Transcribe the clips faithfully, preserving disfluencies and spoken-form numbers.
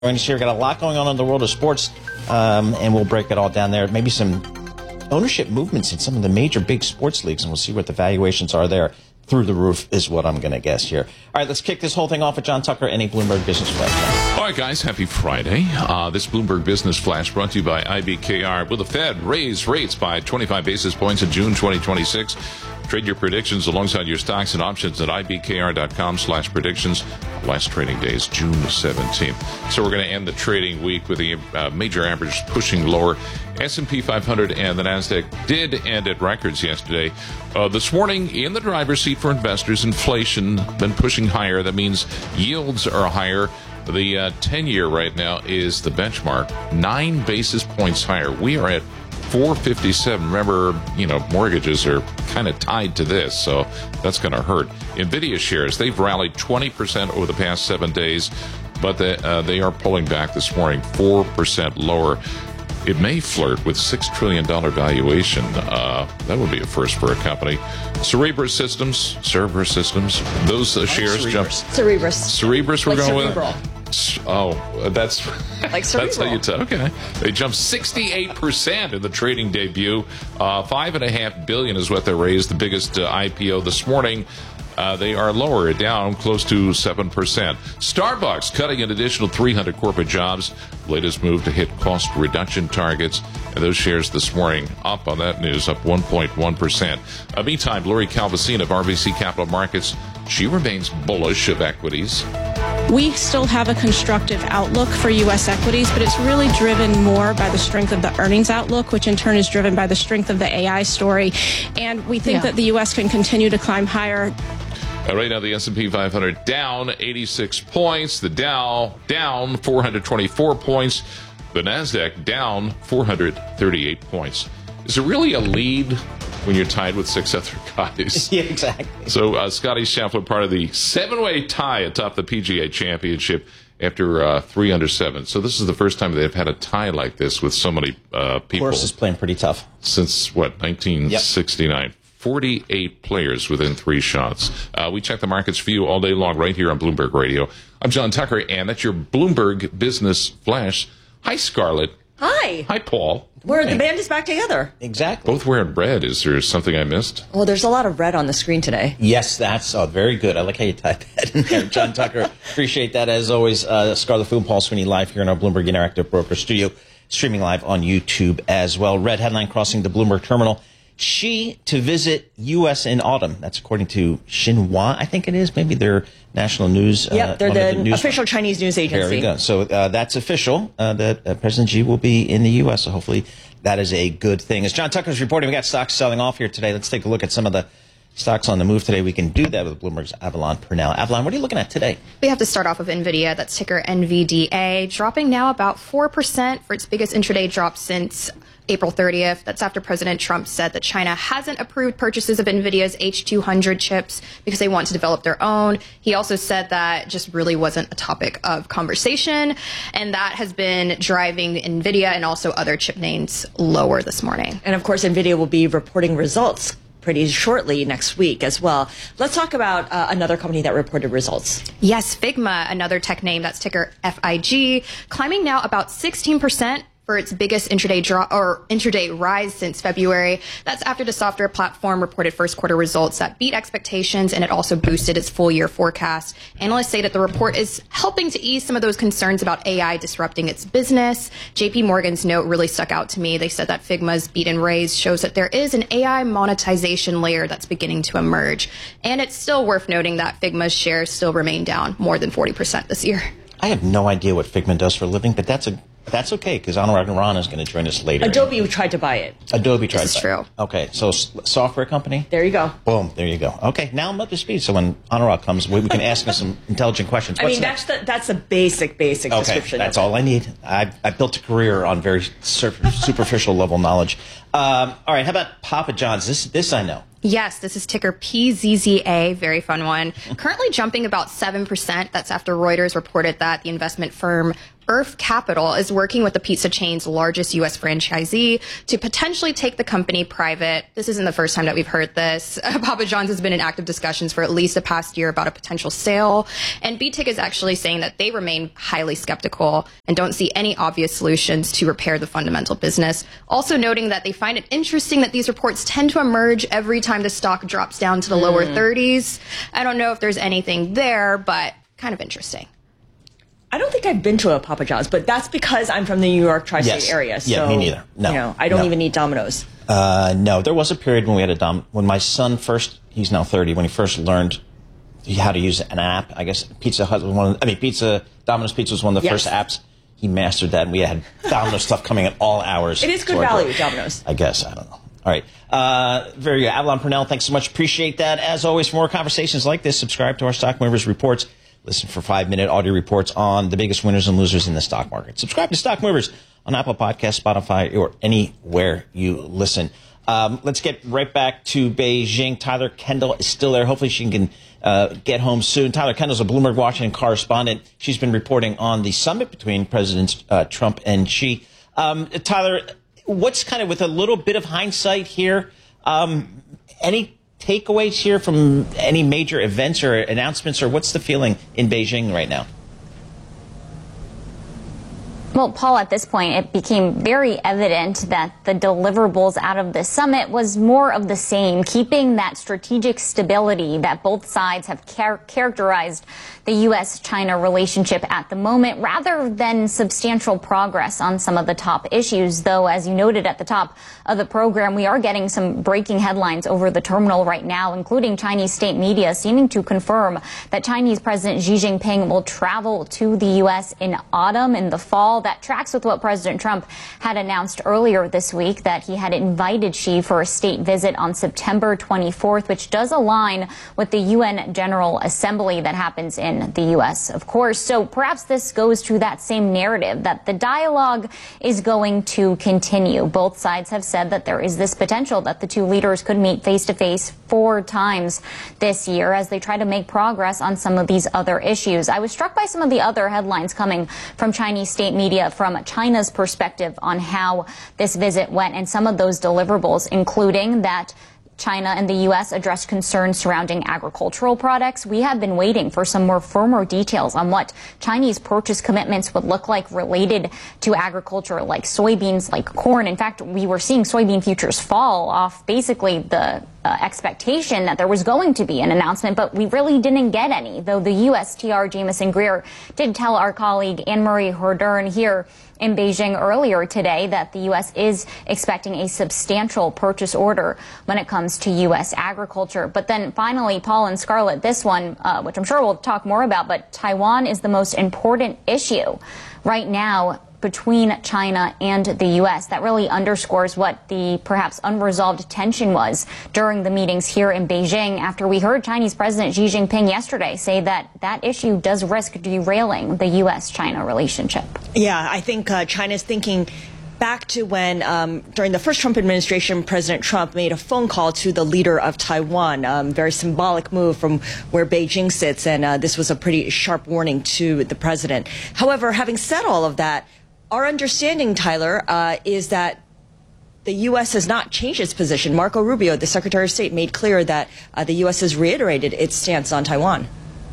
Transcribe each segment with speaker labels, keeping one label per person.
Speaker 1: Going to share, got a lot going on in the world of sports, um, and we'll break it all down there. Maybe some ownership movements in some of the major big sports leagues, and we'll see what the valuations are there. Through the roof is what I'm going to guess here. All right, let's kick this whole thing off with John Tucker and a Bloomberg Business Flash.
Speaker 2: All right, guys, happy Friday. Uh, this Bloomberg Business Flash brought to you by I B K R. Will the Fed raise rates by twenty-five basis points in June twenty twenty-six? Trade your predictions alongside your stocks and options at ibkr.com slash predictions. Last trading day is June seventeenth. So we're going to end the trading week with the uh, major averages pushing lower. S and P five hundred and the NASDAQ did end at records yesterday. Uh, this morning, in the driver's seat for investors, inflation been pushing higher. That means yields are higher. The uh, ten-year right now is the benchmark, nine basis points higher. We are at four fifty-seven. Remember, you know, mortgages are kind of tied to this, so that's going to hurt. NVIDIA shares, they've rallied twenty percent over the past seven days, but they, uh, they are pulling back this morning, four percent lower. It may flirt with six trillion dollars valuation. Uh, that would be a first for a company. Cerebras Systems, Cerebras Systems, those uh, shares jumped.
Speaker 3: Cerebras.
Speaker 2: Cerebras, we're
Speaker 3: like
Speaker 2: going
Speaker 3: cerebral.
Speaker 2: with. Oh, that's
Speaker 3: like cerebral.
Speaker 2: That's how you tell. Okay, they jumped sixty-eight percent in the trading debut. Uh, five and a half billion is what they raised. The biggest uh, I P O this morning. Uh, they are lower, down close to seven percent. Starbucks cutting an additional three hundred corporate jobs. Latest move to hit cost reduction targets. And those shares this morning up on that news, up one point one percent. Uh, meantime, Lori Calvasina of R B C Capital Markets, she remains bullish of equities.
Speaker 4: We still have a constructive outlook for U S equities, but it's really driven more by the strength of the earnings outlook, which in turn is driven by the strength of the A I story. And we think yeah. that the U S can continue to climb higher.
Speaker 2: Uh, right now, the S and P five hundred down eighty-six points. The Dow down four hundred twenty-four points. The NASDAQ down four hundred thirty-eight points. Is it really a lead when you're tied with six other guys?
Speaker 1: Yeah, exactly.
Speaker 2: So uh, Scotty Scheffler, part of the seven-way tie atop the P G A Championship after uh, three under seven. So this is the first time they've had a tie like this with so many uh, people.
Speaker 1: Course is playing pretty tough.
Speaker 2: Since, what, nineteen sixty-nine? Yep. forty-eight players within three shots. Uh, we check the markets for you all day long right here on Bloomberg Radio. I'm John Tucker, and that's your Bloomberg Business Flash. Hi, Scarlett.
Speaker 3: Hi.
Speaker 2: Hi, Paul.
Speaker 3: We're,
Speaker 2: hey.
Speaker 3: The band is back together.
Speaker 1: Exactly.
Speaker 2: Both wearing red. Is there something I missed?
Speaker 3: Well, there's a lot of red on the screen today.
Speaker 1: Yes, that's uh, very good. I like how you type that in there, John Tucker. Appreciate that, as always. Uh, Scarlett Fu and Paul Sweeney live here in our Bloomberg Interactive Broker Studio, streaming live on YouTube as well. Red headline crossing the Bloomberg Terminal. Xi to visit U S in autumn. That's according to Xinhua, I think it is. Maybe their national news.
Speaker 3: Yep,
Speaker 1: uh,
Speaker 3: they're the,
Speaker 1: the news
Speaker 3: official Chinese news agency.
Speaker 1: There we go. So uh, that's official uh, that uh, President Xi will be in the U S. So hopefully that is a good thing. As John Tucker's reporting, we got stocks selling off here today. Let's take a look at some of the stocks on the move today. We can do that with Bloomberg's Avalon Purnell. Avalon, what are you looking at today?
Speaker 5: We have to start off with NVIDIA. That's ticker N V D A, dropping now about four percent for its biggest intraday drop since April thirtieth. That's after President Trump said that China hasn't approved purchases of NVIDIA's H two hundred chips because they want to develop their own. He also said that just really wasn't a topic of conversation, and that has been driving NVIDIA and also other chip names lower this morning.
Speaker 3: And of course, NVIDIA will be reporting results pretty shortly next week as well. Let's talk about uh, another company that reported results.
Speaker 5: Yes, Figma, another tech name, that's ticker F I G, climbing now about sixteen percent for its biggest intraday draw or intraday rise since February. That's after the software platform reported first quarter results that beat expectations, and it also boosted its full year forecast. Analysts say that the report is helping to ease some of those concerns about A I disrupting its business. J P Morgan's note really stuck out to me. They said that Figma's beat and raise shows that there is an A I monetization layer that's beginning to emerge. And it's still worth noting that Figma's shares still remain down more than forty percent this year.
Speaker 1: I have no idea what Figma does for a living, but that's a That's okay, because Anurag Ran is going to join us later.
Speaker 3: Adobe tried to buy it.
Speaker 1: Adobe tried
Speaker 5: this
Speaker 1: to buy it.
Speaker 5: This is true.
Speaker 1: Okay, so s- software company?
Speaker 3: There you go.
Speaker 1: Boom, there you go. Okay, now I'm up to speed, so when Anurag comes, we, we can ask him some intelligent questions.
Speaker 3: I
Speaker 1: What's
Speaker 3: mean,
Speaker 1: next?
Speaker 3: that's the, that's a basic, basic
Speaker 1: okay,
Speaker 3: description.
Speaker 1: that's
Speaker 3: of
Speaker 1: all I need. I, I built a career on very sur- superficial level knowledge. Um, all right, how about Papa John's? This, this I know.
Speaker 5: Yes, this is ticker P Z Z A, very fun one. Currently jumping about seven percent. That's after Reuters reported that the investment firm Earth Capital is working with the pizza chain's largest U S franchisee to potentially take the company private. This isn't the first time that we've heard this. Papa John's has been in active discussions for at least the past year about a potential sale. And B T I C is actually saying that they remain highly skeptical and don't see any obvious solutions to repair the fundamental business. Also noting that they find it interesting that these reports tend to emerge every time the stock drops down to the mm. lower thirties. I don't know if there's anything there, but kind of interesting.
Speaker 3: I don't think I've been to a Papa John's, but that's because I'm from the New York tri-state
Speaker 1: yes.
Speaker 3: area. So,
Speaker 1: yeah, me neither. No,
Speaker 3: you know, I don't
Speaker 1: no.
Speaker 3: even eat Domino's.
Speaker 1: Uh, no, there was a period when we had a Dom. When my son first, he's now thirty. When he first learned how to use an app, I guess Pizza Hut was one. Of the, I mean, Pizza Domino's Pizza was one of the
Speaker 3: yes.
Speaker 1: first apps. He mastered that, and we had Domino's stuff coming at all hours.
Speaker 3: It is good value, Domino's.
Speaker 1: I guess I don't know. All right, uh, very good. Avalon Purnell, thanks so much. Appreciate that. As always, for more conversations like this, subscribe to our Stock Movers Reports. Listen for five-minute audio reports on the biggest winners and losers in the stock market. Subscribe to Stock Movers on Apple Podcasts, Spotify, or anywhere you listen. Um, let's get right back to Beijing. Tyler Kendall is still there. Hopefully she can uh, get home soon. Tyler Kendall is a Bloomberg Washington correspondent. She's been reporting on the summit between Presidents uh, Trump and Xi. Um, Tyler, what's kind of, with a little bit of hindsight here, um, any takeaways here from any major events or announcements, or what's the feeling in Beijing right now?
Speaker 6: Well, Paul, at this point, it became very evident that the deliverables out of the summit was more of the same, keeping that strategic stability that both sides have char- characterized the U S China relationship at the moment, rather than substantial progress on some of the top issues. Though, as you noted at the top of the program, we are getting some breaking headlines over the terminal right now, including Chinese state media seeming to confirm that Chinese President Xi Jinping will travel to the U S in autumn, in the fall. That tracks with what President Trump had announced earlier this week, that he had invited Xi for a state visit on September twenty-fourth, which does align with the U N General Assembly that happens in the U S, of course. So perhaps this goes to that same narrative that the dialogue is going to continue. Both sides have said that there is this potential that the two leaders could meet face to face four times this year as they try to make progress on some of these other issues. I was struck by some of the other headlines coming from Chinese state media from China's perspective on how this visit went, and some of those deliverables, including that China and the U S addressed concerns surrounding agricultural products. We have been waiting for some more firmer details on what Chinese purchase commitments would look like related to agriculture, like soybeans, like corn. In fact, we were seeing soybean futures fall off basically the Uh, expectation that there was going to be an announcement, but we really didn't get any, though the U S T R Jameson Greer did tell our colleague Anne-Marie Hordern here in Beijing earlier today that the U S is expecting a substantial purchase order when it comes to U S agriculture. But then finally, Paul and Scarlett, this one, uh, which I'm sure we'll talk more about, but Taiwan is the most important issue right now between China and the U S. That really underscores what the perhaps unresolved tension was during the meetings here in Beijing, after we heard Chinese President Xi Jinping yesterday say that that issue does risk derailing the U S China relationship.
Speaker 3: Yeah, I think uh, China's thinking back to when, um, during the first Trump administration, President Trump made a phone call to the leader of Taiwan, um, very symbolic move from where Beijing sits, and uh, this was a pretty sharp warning to the president. However, having said all of that, our understanding, Tyler, uh, is that the U S has not changed its position. Marco Rubio, the Secretary of State, made clear that uh, the U S has reiterated its stance on Taiwan.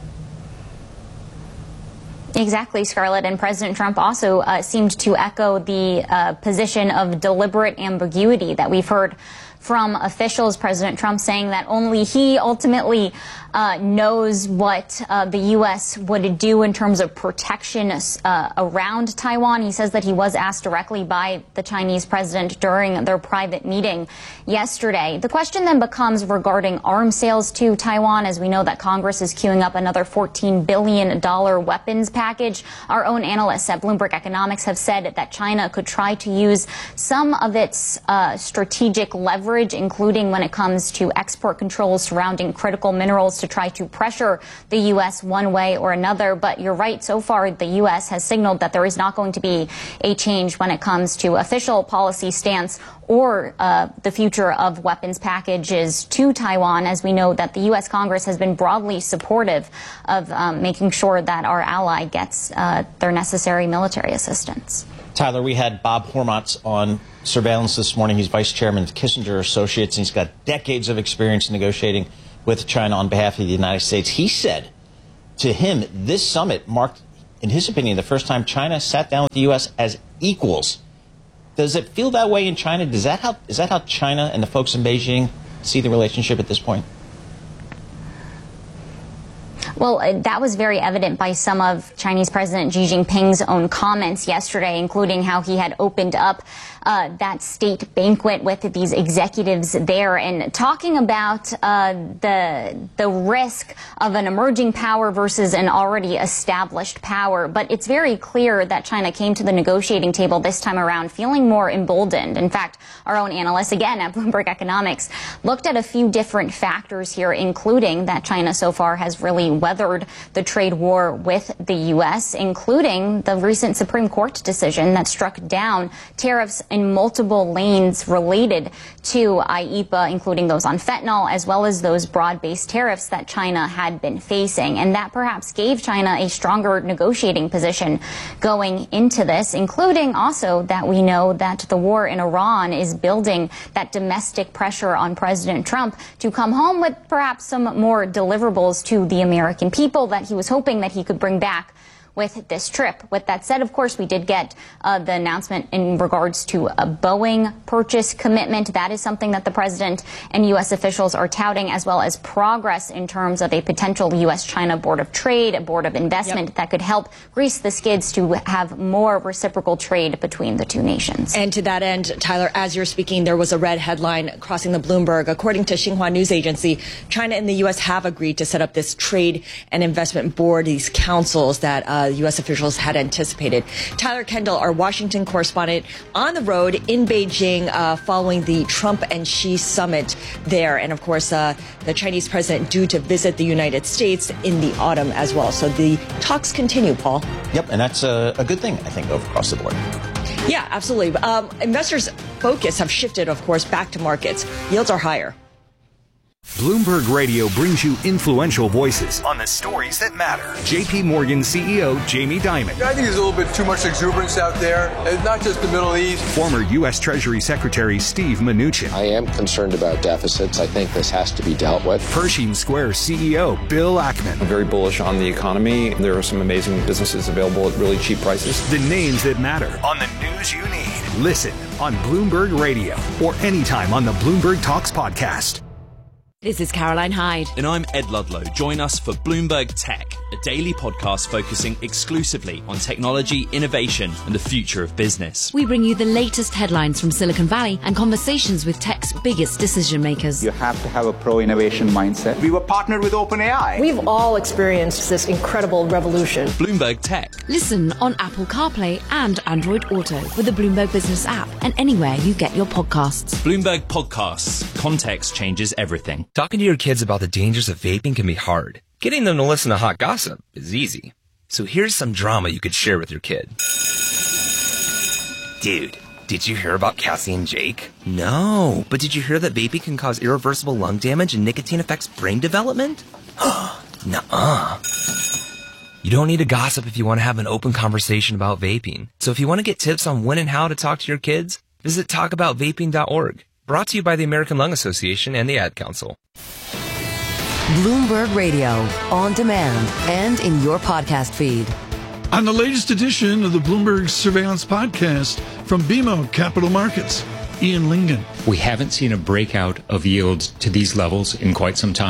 Speaker 6: Exactly, Scarlett. And President Trump also uh, seemed to echo the uh, position of deliberate ambiguity that we've heard from officials. President Trump saying that only he ultimately uh, knows what uh, the U S would do in terms of protection uh, around Taiwan. He says that he was asked directly by the Chinese president during their private meeting yesterday. The question then becomes regarding arms sales to Taiwan, as we know that Congress is queuing up another fourteen billion dollars weapons package. Our own analysts at Bloomberg Economics have said that China could try to use some of its uh, strategic leverage leverage, including when it comes to export controls surrounding critical minerals to try to pressure the U S one way or another. But you're right, so far the U S has signaled that there is not going to be a change when it comes to official policy stance or uh, the future of weapons packages to Taiwan, as we know that the U S Congress has been broadly supportive of um, making sure that our ally gets uh, their necessary military assistance.
Speaker 1: Tyler, we had Bob Hormats on Surveillance this morning. He's vice chairman of Kissinger Associates, and he's got decades of experience negotiating with China on behalf of the United States. He said to him, this summit marked, in his opinion, the first time China sat down with the U S as equals. Does it feel that way in China? Does that how, is that how China and the folks in Beijing see the relationship at this point?
Speaker 6: Well, that was very evident by some of Chinese President Xi Jinping's own comments yesterday, including how he had opened up uh, that state banquet with these executives there and talking about uh, the the risk of an emerging power versus an already established power. But it's very clear that China came to the negotiating table this time around feeling more emboldened. In fact, our own analysts, again, at Bloomberg Economics, looked at a few different factors here, including that China so far has really weathered the trade war with the U S, including the recent Supreme Court decision that struck down tariffs in multiple lanes related to I E P A, including those on fentanyl, as well as those broad-based tariffs that China had been facing. And that perhaps gave China a stronger negotiating position going into this, including also that we know that the war in Iran is building that domestic pressure on President Trump to come home with perhaps some more deliverables to the American people that he was hoping that he could bring back with this trip. With that said, of course, we did get uh, the announcement in regards to a Boeing purchase commitment. That is something that the president and U S officials are touting, as well as progress in terms of a potential U S China Board of Trade, a Board of Investment yep. that could help grease the skids to have more reciprocal trade between the two nations.
Speaker 3: And to that end, Tyler, as you're speaking, there was a red headline crossing the Bloomberg. According to Xinhua News Agency, China and the U S have agreed to set up this trade and investment board, these councils that uh, U S officials had anticipated. Tyler Kendall, our Washington correspondent, on the road in Beijing uh, following the Trump and Xi summit there. And of course, uh, the Chinese president due to visit the United States in the autumn as well. So the talks continue, Paul.
Speaker 1: Yep, and that's a, a good thing, I think, across the board.
Speaker 3: Yeah, absolutely. Um, investors' focus have shifted, of course, back to markets. Yields are higher.
Speaker 7: Bloomberg Radio brings you influential voices on the stories that matter. J P Morgan C E O Jamie Dimon.
Speaker 8: I think there's a little bit too much exuberance out there. It's not just the Middle East.
Speaker 7: Former U S Treasury Secretary Steve Mnuchin.
Speaker 9: I am concerned about deficits. I think this has to be dealt with.
Speaker 7: Pershing Square C E O Bill Ackman.
Speaker 10: I'm very bullish on the economy. There are some amazing businesses available at really cheap prices.
Speaker 7: The names that matter on the news you need. Listen on Bloomberg Radio or anytime on the Bloomberg Talks podcast.
Speaker 11: This is Caroline Hyde.
Speaker 12: And I'm Ed Ludlow. Join us for Bloomberg Tech, a daily podcast focusing exclusively on technology, innovation, and the future of business.
Speaker 11: We bring you the latest headlines from Silicon Valley and conversations with tech's biggest decision makers.
Speaker 13: You have to have a pro-innovation mindset.
Speaker 14: We were partnered with OpenAI.
Speaker 15: We've all experienced this incredible revolution.
Speaker 12: Bloomberg Tech.
Speaker 11: Listen on Apple CarPlay and Android Auto with the Bloomberg Business app and anywhere you get your podcasts.
Speaker 12: Bloomberg Podcasts. Context changes everything.
Speaker 16: Talking to your kids about the dangers of vaping can be hard. Getting them to listen to hot gossip is easy. So here's some drama you could share with your kid. Dude, did you hear about Cassie and Jake? No, but did you hear that vaping can cause irreversible lung damage and nicotine affects brain development? Nuh-uh. You don't need to gossip if you want to have an open conversation about vaping. So if you want to get tips on when and how to talk to your kids, visit talk about vaping dot org. Brought to you by the American Lung Association and the Ad Council.
Speaker 17: Bloomberg Radio, on demand and in your podcast feed.
Speaker 18: On the latest edition of the Bloomberg Surveillance Podcast from B M O Capital Markets, Ian Lingen.
Speaker 19: We haven't seen a breakout of yields to these levels in quite some time.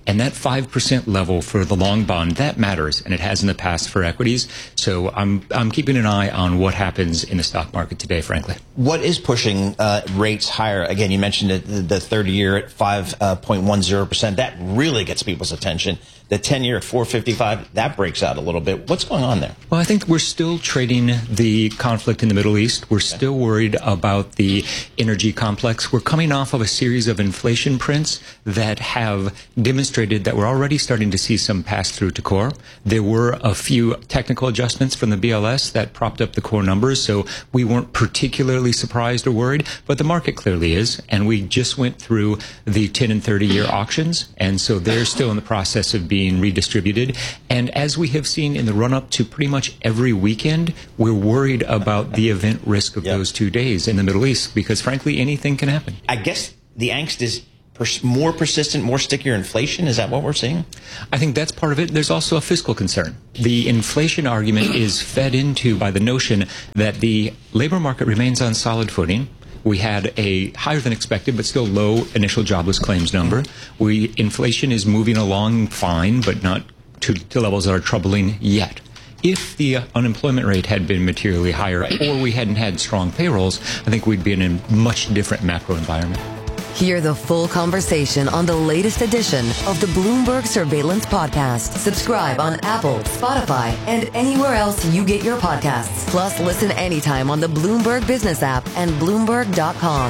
Speaker 14: And that five percent level for the long bond, that matters, and it has in the past for equities. So I'm I'm keeping an eye on what happens in the stock market today, frankly.
Speaker 1: What is pushing uh, rates higher? Again, you mentioned it, the thirty-year at five point one zero percent. That really gets people's attention. The ten-year at four fifty-five, that breaks out a little bit. What's going on there?
Speaker 14: Well, I think we're still trading the conflict in the Middle East. We're still worried about the energy complex. We're coming off of a series of inflation prints that have demonstrated that we're already starting to see some pass-through to core. There were a few technical adjustments from the B L S that propped up the core numbers, so we weren't particularly surprised or worried, but the market clearly is, and we just went through the ten and thirty-year auctions, and so they're still in the process of being redistributed. And as we have seen in the run-up to pretty much every weekend, we're worried about the event risk of yep. those two days in the Middle East, because frankly, anything can happen.
Speaker 1: I guess the angst is pers- more persistent, more stickier inflation. Is that what we're seeing?
Speaker 14: I think that's part of it. There's also a fiscal concern. The inflation argument is fed into by the notion that the labor market remains on solid footing. We had a higher than expected but still low initial jobless claims number. We inflation is moving along fine, but not to, to levels that are troubling yet. If the uh, unemployment rate had been materially higher or we hadn't had strong payrolls, I think we'd be in a much different macro environment.
Speaker 17: Hear the full conversation on the latest edition of the Bloomberg Surveillance Podcast. Subscribe on Apple, Spotify, and anywhere else you get your podcasts. Plus, listen anytime on the Bloomberg Business app and Bloomberg dot com.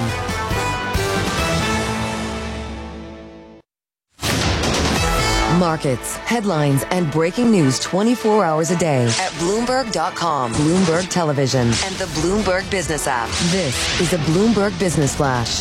Speaker 17: Markets, headlines, and breaking news twenty-four hours a day at Bloomberg dot com, Bloomberg Television, and the Bloomberg Business app. This is a Bloomberg Business Flash.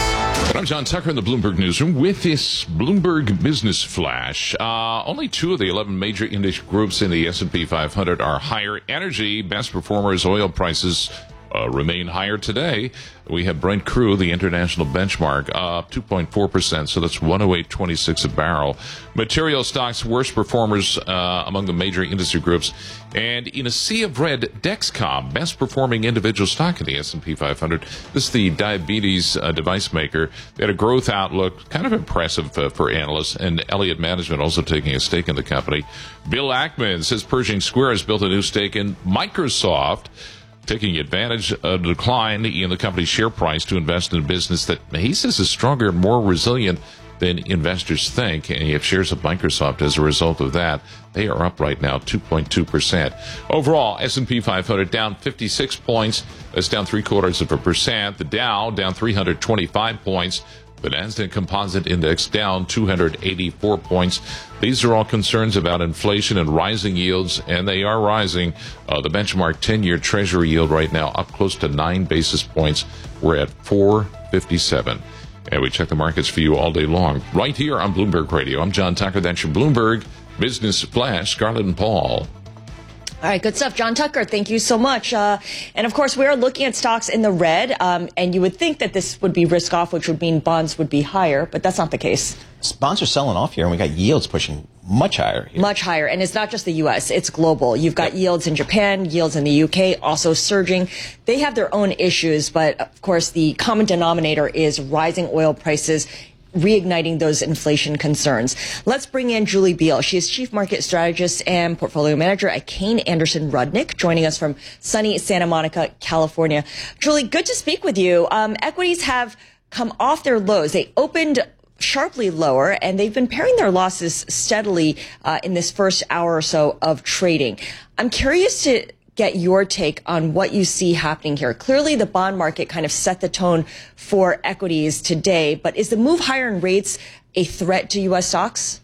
Speaker 2: I'm John Tucker in the Bloomberg Newsroom with this Bloomberg Business Flash. Uh, only two of the eleven major index groups in the S and P five hundred are higher. Energy, best performers, oil prices uh, remain higher today. We have Brent Crude, the international benchmark, up two point four percent, so that's one oh eight twenty-six a barrel. Material stocks, worst performers uh, among the major industry groups. And in a sea of red, Dexcom, best performing individual stock in the S and P five hundred. This is the diabetes uh, device maker. They had a growth outlook, kind of impressive uh, for analysts, and Elliott Management also taking a stake in the company. Bill Ackman says Pershing Square has built a new stake in Microsoft, taking advantage of the decline in the company's share price to invest in a business that he says is stronger and more resilient than investors think. And you have shares of Microsoft as a result of that. They are up right now two point two percent. Overall, S and P five hundred down fifty-six points. That's down three quarters of a percent. The Dow down three hundred twenty-five points. The Nasdaq Composite Index down two hundred eighty-four points. These are all concerns about inflation and rising yields, and they are rising. Uh, the benchmark ten-year Treasury yield right now up close to nine basis points. We're at four fifty-seven. And we check the markets for you all day long, right here on Bloomberg Radio. I'm John Tucker. That's your Bloomberg Business Flash. Scarlett and Paul.
Speaker 3: All right, good stuff. John Tucker, thank you so much. Uh, and of course, we are looking at stocks in the red, um, and you would think that this would be risk off, which would mean bonds would be higher, but that's not the case.
Speaker 1: Bonds are selling off here, and we got yields pushing much higher here.
Speaker 3: Much higher. And it's not just the U S, it's global. You've got yields in Japan, yields in the U K, also surging. They have their own issues, but of course, the common denominator is rising oil prices, reigniting those inflation concerns. Let's bring in Julie Beal. She is Chief Market Strategist and Portfolio Manager at Kayne Anderson Rudnick, joining us from sunny Santa Monica, California. Julie, good to speak with you. Um, equities have come off their lows. They opened sharply lower, and they've been paring their losses steadily uh, in this first hour or so of trading. I'm curious to get your take on what you see happening here. Clearly, the bond market kind of set the tone for equities today, but is the move higher in rates a threat to U S stocks?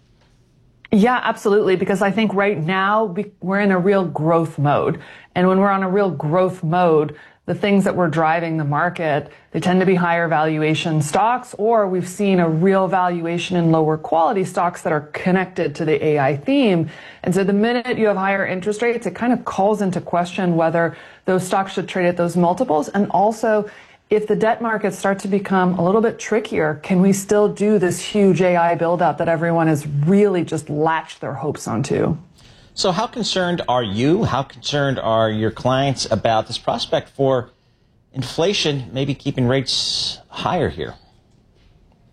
Speaker 19: Yeah, absolutely, because I think right now we're in a real growth mode. And when we're on a real growth mode, the things that were driving the market, they tend to be higher valuation stocks, or we've seen a real valuation in lower quality stocks that are connected to the A I theme. And so the minute you have higher interest rates, it kind of calls into question whether those stocks should trade at those multiples. And also, if the debt markets start to become a little bit trickier, can we still do this huge A I build out that everyone has really just latched their hopes onto?
Speaker 1: So how concerned are you, how concerned are your clients about this prospect for inflation maybe keeping rates higher here?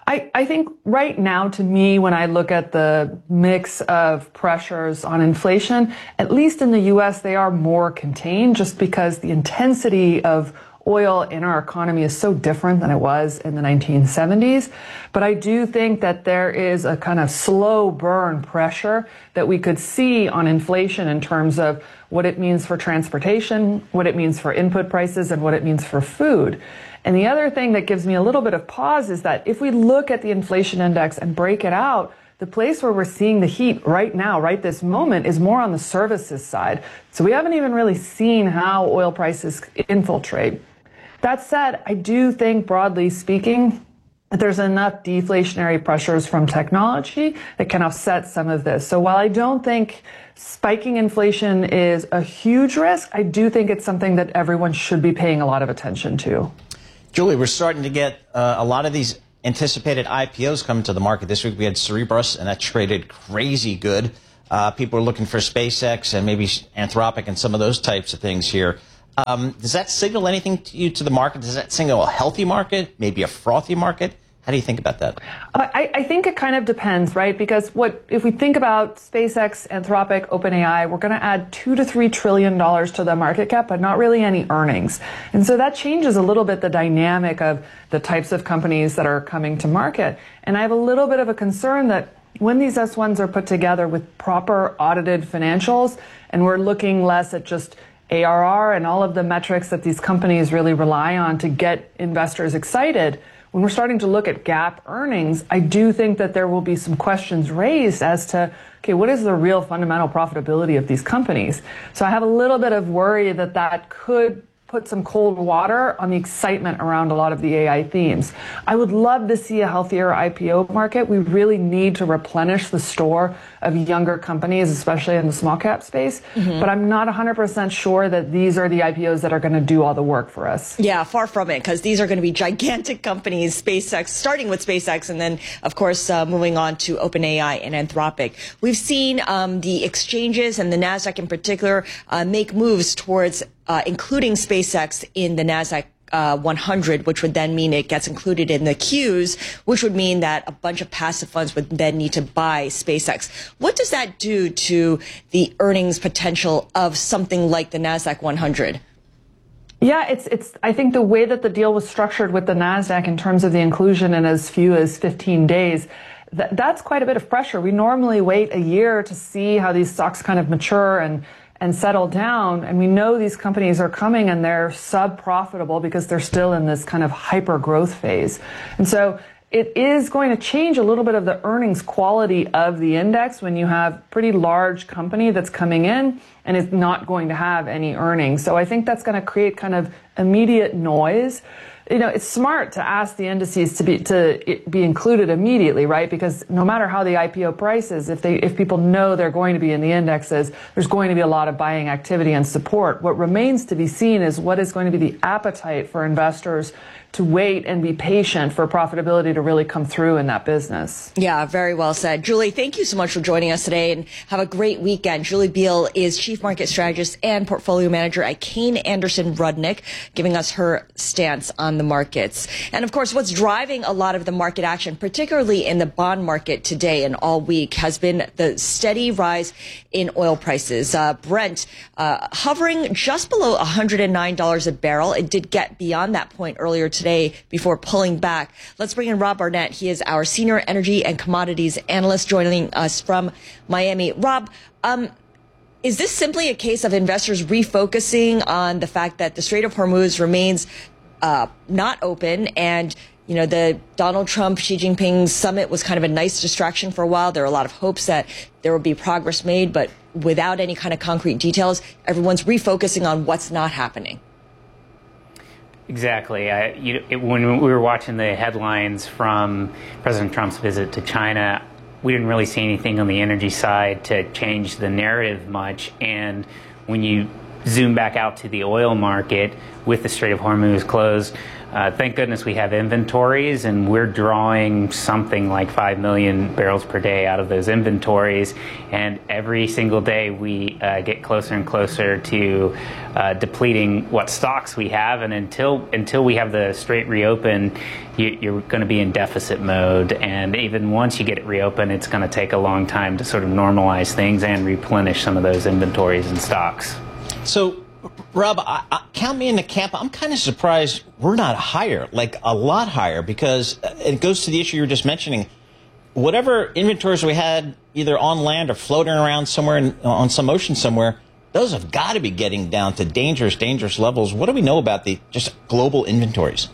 Speaker 19: I, I think right now, to me, when I look at the mix of pressures on inflation, at least in the U S, they are more contained just because the intensity of oil in our economy is so different than it was in the nineteen seventies. But I do think that there is a kind of slow burn pressure that we could see on inflation in terms of what it means for transportation, what it means for input prices, and what it means for food. And the other thing that gives me a little bit of pause is that if we look at the inflation index and break it out, the place where we're seeing the heat right now, right this moment, is more on the services side. So we haven't even really seen how oil prices infiltrate. That said, I do think, broadly speaking, that there's enough deflationary pressures from technology that can offset some of this. So while I don't think spiking inflation is a huge risk, I do think it's something that everyone should be paying a lot of attention to.
Speaker 1: Julie, we're starting to get uh, a lot of these anticipated I P Os coming to the market. This week we had Cerberus, and that traded crazy good. Uh, people are looking for SpaceX and maybe Anthropic and some of those types of things here. Um, does that signal anything to you to the market? Does that signal a healthy market, maybe a frothy market? How do you think about that?
Speaker 19: I, I think it kind of depends, right? Because what if we think about SpaceX, Anthropic, OpenAI, we're going to add two to three trillion dollars to the market cap, but not really any earnings. And so that changes a little bit the dynamic of the types of companies that are coming to market. And I have a little bit of a concern that when these S ones are put together with proper audited financials, and we're looking less at just A R R and all of the metrics that these companies really rely on to get investors excited, when we're starting to look at GAAP earnings, I do think that there will be some questions raised as to, okay, what is the real fundamental profitability of these companies? So I have a little bit of worry that that could put some cold water on the excitement around a lot of the A I themes. I would love to see a healthier I P O market. We really need to replenish the store of younger companies, especially in the small cap space. Mm-hmm. But I'm not one hundred percent sure that these are the I P Os that are going to do all the work for us.
Speaker 3: Yeah, far from it, because these are going to be gigantic companies, SpaceX, starting with SpaceX, and then, of course, uh, moving on to OpenAI and Anthropic. We've seen um, the exchanges and the NASDAQ in particular uh, make moves towards uh, including SpaceX in the NASDAQ Uh, one hundred, which would then mean it gets included in the Qs, which would mean that a bunch of passive funds would then need to buy SpaceX. What does that do to the earnings potential of something like the NASDAQ one hundred?
Speaker 19: Yeah, it's, it's, I think the way that the deal was structured with the NASDAQ in terms of the inclusion in as few as fifteen days, th- that's quite a bit of pressure. We normally wait a year to see how these stocks kind of mature and and settle down. And we know these companies are coming and they're sub-profitable because they're still in this kind of hyper growth phase. And so it is going to change a little bit of the earnings quality of the index when you have pretty large company that's coming in and is not going to have any earnings. So I think that's going to create kind of immediate noise. You know, it's smart to ask the indices to be to be included immediately, right? Because no matter how the I P O price is, if they if people know they're going to be in the indexes, there's going to be a lot of buying activity and support. What remains to be seen is what is going to be the appetite for investors to wait and be patient for profitability to really come through in that business.
Speaker 3: Yeah, very well said. Julie, thank you so much for joining us today, and have a great weekend. Julie Biel is Chief Market Strategist and Portfolio Manager at Kayne Anderson Rudnick, giving us her stance on the markets. And of course, what's driving a lot of the market action, particularly in the bond market today and all week, has been the steady rise in oil prices. Uh, Brent uh, hovering just below one hundred nine dollars a barrel. It did get beyond that point earlier today before pulling back. Let's bring in Rob Barnett. He is our Senior Energy and Commodities Analyst, joining us from Miami. Rob, um, is this simply a case of investors refocusing on the fact that the Strait of Hormuz remains uh, not open, and you know, the Donald Trump, Xi Jinping summit was kind of a nice distraction for a while? There are a lot of hopes that there will be progress made, but without any kind of concrete details, everyone's refocusing on what's not happening.
Speaker 20: Exactly. I, you, it, when we were watching the headlines from President Trump's visit to China, we didn't really see anything on the energy side to change the narrative much. And when you zoom back out to the oil market with the Strait of Hormuz closed, Uh, thank goodness we have inventories, and we're drawing something like five million barrels per day out of those inventories. And every single day we uh, get closer and closer to uh, depleting what stocks we have. And until until we have the Strait reopened, you, you're going to be in deficit mode. And even once you get it reopened, it's going to take a long time to sort of normalize things and replenish some of those inventories and stocks.
Speaker 1: So, Rob, I, I, count me in the camp. I'm kind of surprised we're not higher, like a lot higher, because it goes to the issue you were just mentioning. Whatever inventories we had either on land or floating around somewhere in, on some ocean somewhere, those have got to be getting down to dangerous, dangerous levels. What do we know about the just global inventories?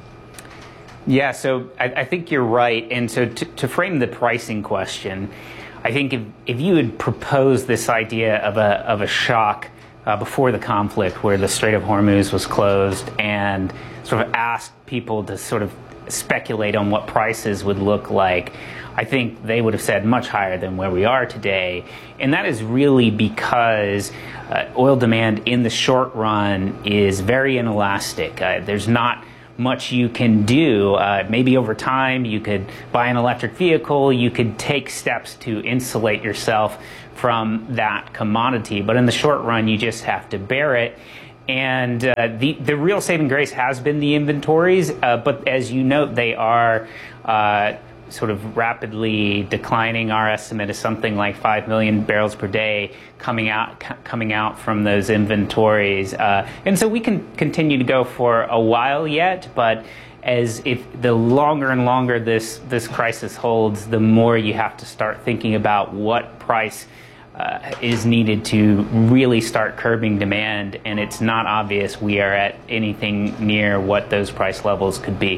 Speaker 20: Yeah, so I, I think you're right. And so to, to frame the pricing question, I think if, if you had proposed this idea of a, of a shock Uh, before the conflict, where the Strait of Hormuz was closed, and sort of asked people to sort of speculate on what prices would look like, I think they would have said much higher than where we are today. And that is really because uh, oil demand in the short run is very inelastic. Uh, there's not much you can do. Uh, maybe over time you could buy an electric vehicle, you could take steps to insulate yourself from that commodity. But in the short run, you just have to bear it. And uh, the, the real saving grace has been the inventories. Uh, but as you note, they are uh, sort of rapidly declining. Our estimate is something like five million barrels per day coming out c- coming out from those inventories. Uh, and so we can continue to go for a while yet, but as if the longer and longer this, this crisis holds, the more you have to start thinking about what price uh, is needed to really start curbing demand. And it's not obvious we are at anything near what those price levels could be.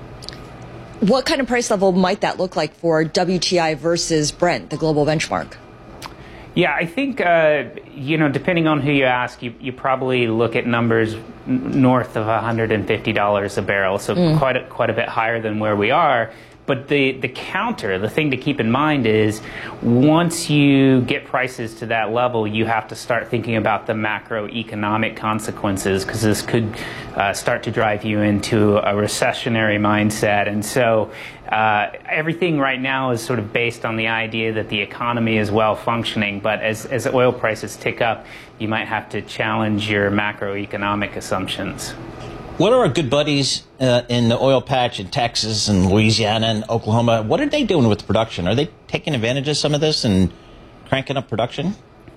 Speaker 3: What kind of price level might that look like for W T I versus Brent, the global benchmark?
Speaker 20: Yeah, I think, uh, you know, depending on who you ask, you, you probably look at numbers n- north of one hundred fifty dollars a barrel, so mm. quite a, quite a bit higher than where we are. But the, the counter, the thing to keep in mind is once you get prices to that level, you have to start thinking about the macroeconomic consequences, because this could uh, start to drive you into a recessionary mindset. And so uh, everything right now is sort of based on the idea that the economy is well functioning. But as, as oil prices tick up, you might have to challenge your macroeconomic assumptions.
Speaker 1: What are our good buddies uh, in the oil patch in Texas and Louisiana and Oklahoma? What are they doing with production? Are they taking advantage of some of this and cranking up production?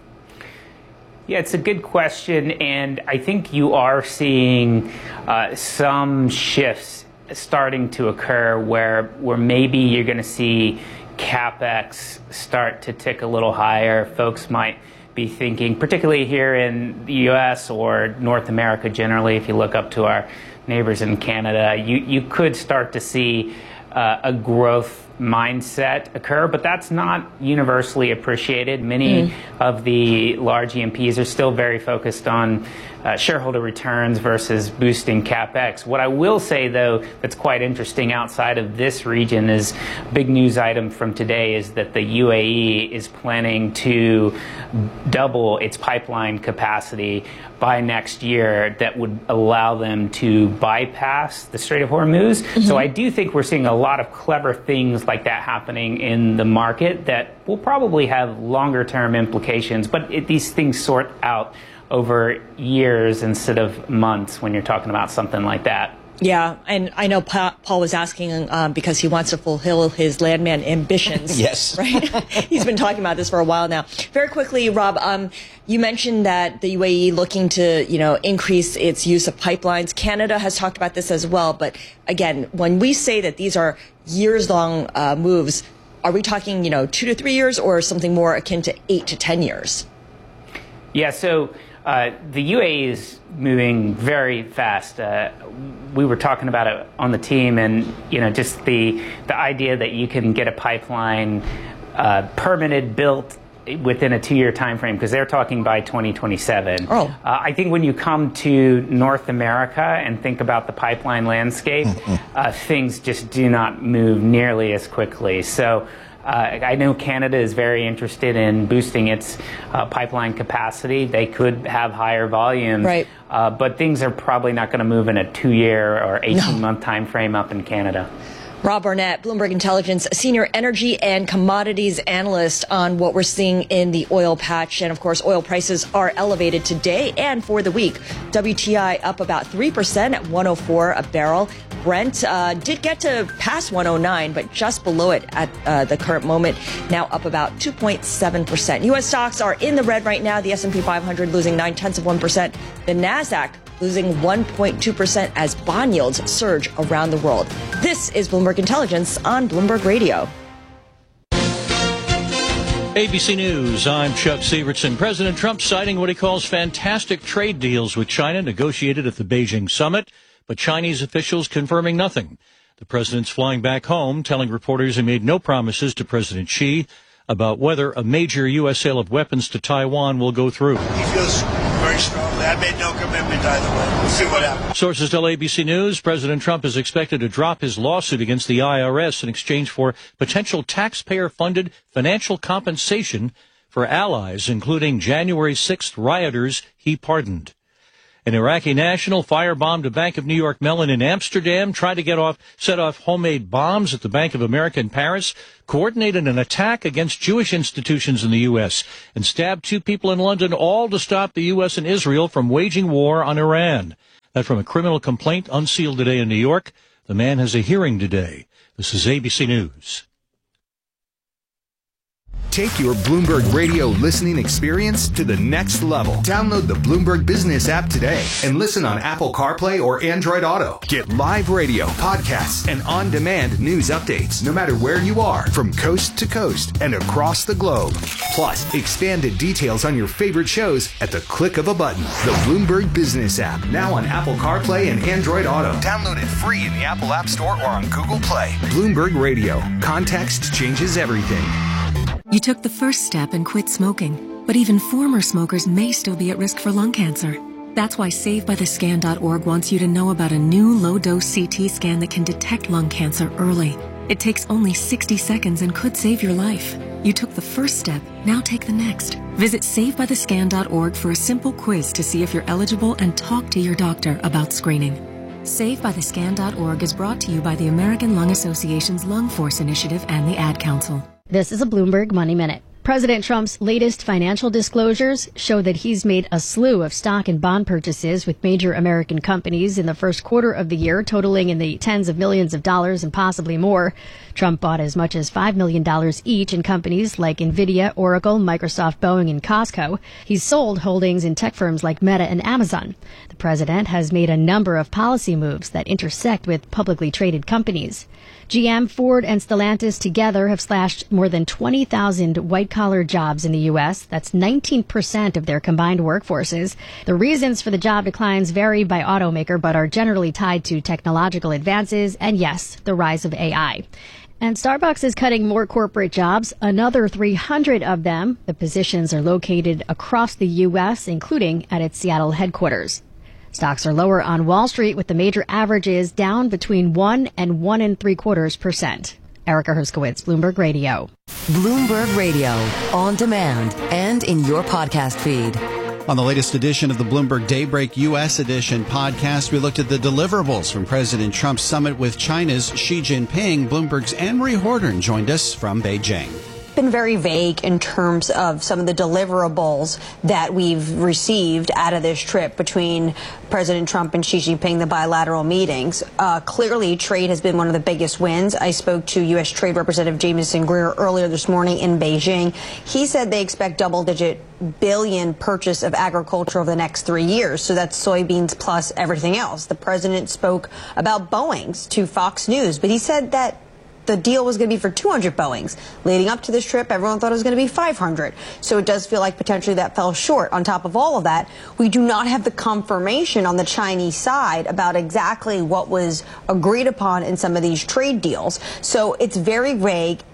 Speaker 20: Yeah, it's a good question, and I think you are seeing uh, some shifts starting to occur where where maybe you're going to see CapEx start to tick a little higher. Folks might be thinking, particularly here in the U S or North America generally, if you look up to our neighbors in Canada, you, you could start to see uh, a growth mindset occur, but that's not universally appreciated. Many mm. of the large E M Ps are still very focused on uh, shareholder returns versus boosting CapEx. What I will say, though, that's quite interesting outside of this region is a big news item from today is that the U A E is planning to double its pipeline capacity by next year that would allow them to bypass the Strait of Hormuz. Mm-hmm. So I do think we're seeing a lot of clever things like that happening in the market that will probably have longer term implications, but it, these things sort out over years instead of months when you're talking about something like that.
Speaker 3: Yeah, and I know pa- Paul was asking um, because he wants to fulfill his landman ambitions.
Speaker 1: Yes.
Speaker 3: Right? He's been talking about this for a while now. Very quickly, Rob, um, you mentioned that the U A E looking to, you know, increase its use of pipelines. Canada has talked about this as well. But again, when we say that these are years-long uh, moves, are we talking, you know, two to three years or something more akin to eight to ten years?
Speaker 20: Yeah, so uh, the U A E is moving very fast. Uh, we were talking about it on the team, and you know, just the the idea that you can get a pipeline uh, permitted, built within a two-year time frame, because they're talking by twenty twenty-seven.
Speaker 3: Oh.
Speaker 20: Uh, I think when you come to North America and think about the pipeline landscape, uh, things just do not move nearly as quickly. So Uh, I know Canada is very interested in boosting its uh, pipeline capacity. They could have higher volumes,
Speaker 3: right.
Speaker 20: uh, but things are probably not going to move in a two-year or eighteen-month no. time frame up in Canada.
Speaker 3: Rob Barnett, Bloomberg Intelligence, senior energy and commodities analyst on what we're seeing in the oil patch. And of course, oil prices are elevated today and for the week. W T I up about three percent at one oh four a barrel. Brent uh, did get to pass one oh nine, but just below it at uh, the current moment, now up about two point seven percent. U S stocks are in the red right now. The S and P five hundred losing nine tenths of one percent. The NASDAQ losing one point two percent as bond yields surge around the world. This is Bloomberg Intelligence on Bloomberg Radio.
Speaker 21: A B C News, I'm Chuck Sievertson. President Trump citing what he calls fantastic trade deals with China negotiated at the Beijing summit, but Chinese officials confirming nothing. The president's flying back home, telling reporters he made no promises to President Xi about whether a major U S sale of weapons to Taiwan will go through.
Speaker 22: He feels very strongly. I made no commitment either way. We'll see what happens.
Speaker 21: Sources tell A B C News President Trump is expected to drop his lawsuit against the I R S in exchange for potential taxpayer-funded financial compensation for allies, including January sixth rioters he pardoned. An Iraqi national firebombed a Bank of New York Mellon in Amsterdam, tried to get off, set off homemade bombs at the Bank of America in Paris, coordinated an attack against Jewish institutions in the U S, and stabbed two people in London, all to stop the U S and Israel from waging war on Iran. That from a criminal complaint unsealed today in New York. The man has a hearing today. This is A B C News.
Speaker 7: Take your Bloomberg Radio listening experience to the next level. Download the Bloomberg Business app today and listen on Apple CarPlay or Android Auto. Get live radio, podcasts, and on-demand news updates no matter where you are, from coast to coast and across the globe. Plus, expanded details on your favorite shows at the click of a button. The Bloomberg Business app, now on Apple CarPlay and Android Auto. Download it free in the Apple App Store or on Google Play. Bloomberg Radio. Context changes everything.
Speaker 23: You took the first step and quit smoking, but even former smokers may still be at risk for lung cancer. That's why Save By The Scan dot org wants you to know about a new low-dose C T scan that can detect lung cancer early. It takes only sixty seconds and could save your life. You took the first step, now take the next. Visit Save By The Scan dot org for a simple quiz to see if you're eligible and talk to your doctor about screening. Save By The Scan dot org is brought to you by the American Lung Association's Lung Force Initiative and the Ad Council.
Speaker 24: This is a Bloomberg Money Minute. President Trump's latest financial disclosures show that he's made a slew of stock and bond purchases with major American companies in the first quarter of the year, totaling in the tens of millions of dollars and possibly more. Trump bought as much as five million dollars each in companies like Nvidia, Oracle, Microsoft, Boeing, and Costco. He's sold holdings in tech firms like Meta and Amazon. The president has made a number of policy moves that intersect with publicly traded companies. G M, Ford, and Stellantis together have slashed more than twenty thousand white-collar jobs in the U S. That's nineteen percent of their combined workforces. The reasons for the job declines vary by automaker, but are generally tied to technological advances and, yes, the rise of A I. And Starbucks is cutting more corporate jobs, another three hundred of them. The positions are located across the U S, including at its Seattle headquarters. Stocks are lower on Wall Street, with the major averages down between one and one and three quarters percent. Erica Herskowitz, Bloomberg Radio.
Speaker 17: Bloomberg Radio, on demand and in your podcast feed.
Speaker 25: On the latest edition of the Bloomberg Daybreak U S Edition podcast, we looked at the deliverables from President Trump's summit with China's Xi Jinping. Bloomberg's Anne-Marie Horton joined us from Beijing.
Speaker 26: Been very vague in terms of some of the deliverables that we've received out of this trip between President Trump and Xi Jinping, the bilateral meetings. Uh, clearly, trade has been one of the biggest wins. I spoke to U S Trade Representative Jamieson Greer earlier this morning in Beijing. He said they expect double-digit billion purchase of agriculture over the next three years. So that's soybeans plus everything else. The president spoke about Boeings to Fox News, but he said that the deal was going to be for two hundred Boeings. Leading up to this trip, everyone thought it was going to be five hundred. So it does feel like potentially that fell short. On top of all of that, we do not have the confirmation on the Chinese side about exactly what was agreed upon in some of these trade deals. So it's very vague.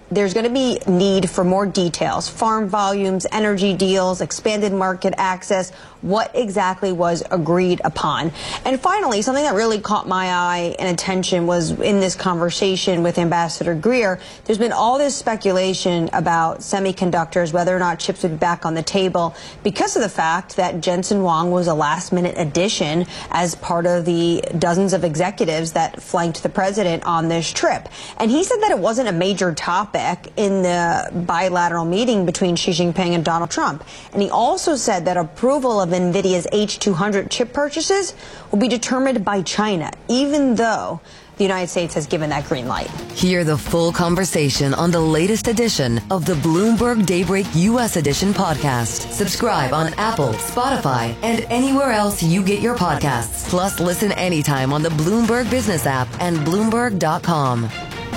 Speaker 26: there's going to be need for more details, farm volumes, energy deals, expanded market access, what exactly was agreed upon. And finally, something that really caught my eye and attention was in this conversation with Ambassador Greer, there's been all this speculation about semiconductors, whether or not chips would be back on the table because of the fact that Jensen Huang was a last-minute addition as part of the dozens of executives that flanked the president on this trip. And he said that it wasn't a major topic in the bilateral meeting between Xi Jinping and Donald Trump. And he also said that approval of NVIDIA's H two hundred chip purchases will be determined by China, even though the United States has given that green light.
Speaker 17: Hear the full conversation on the latest edition of the Bloomberg Daybreak U S Edition podcast. Subscribe on Apple, Spotify, and anywhere else you get your podcasts. Plus, listen anytime on the Bloomberg Business app and Bloomberg dot com.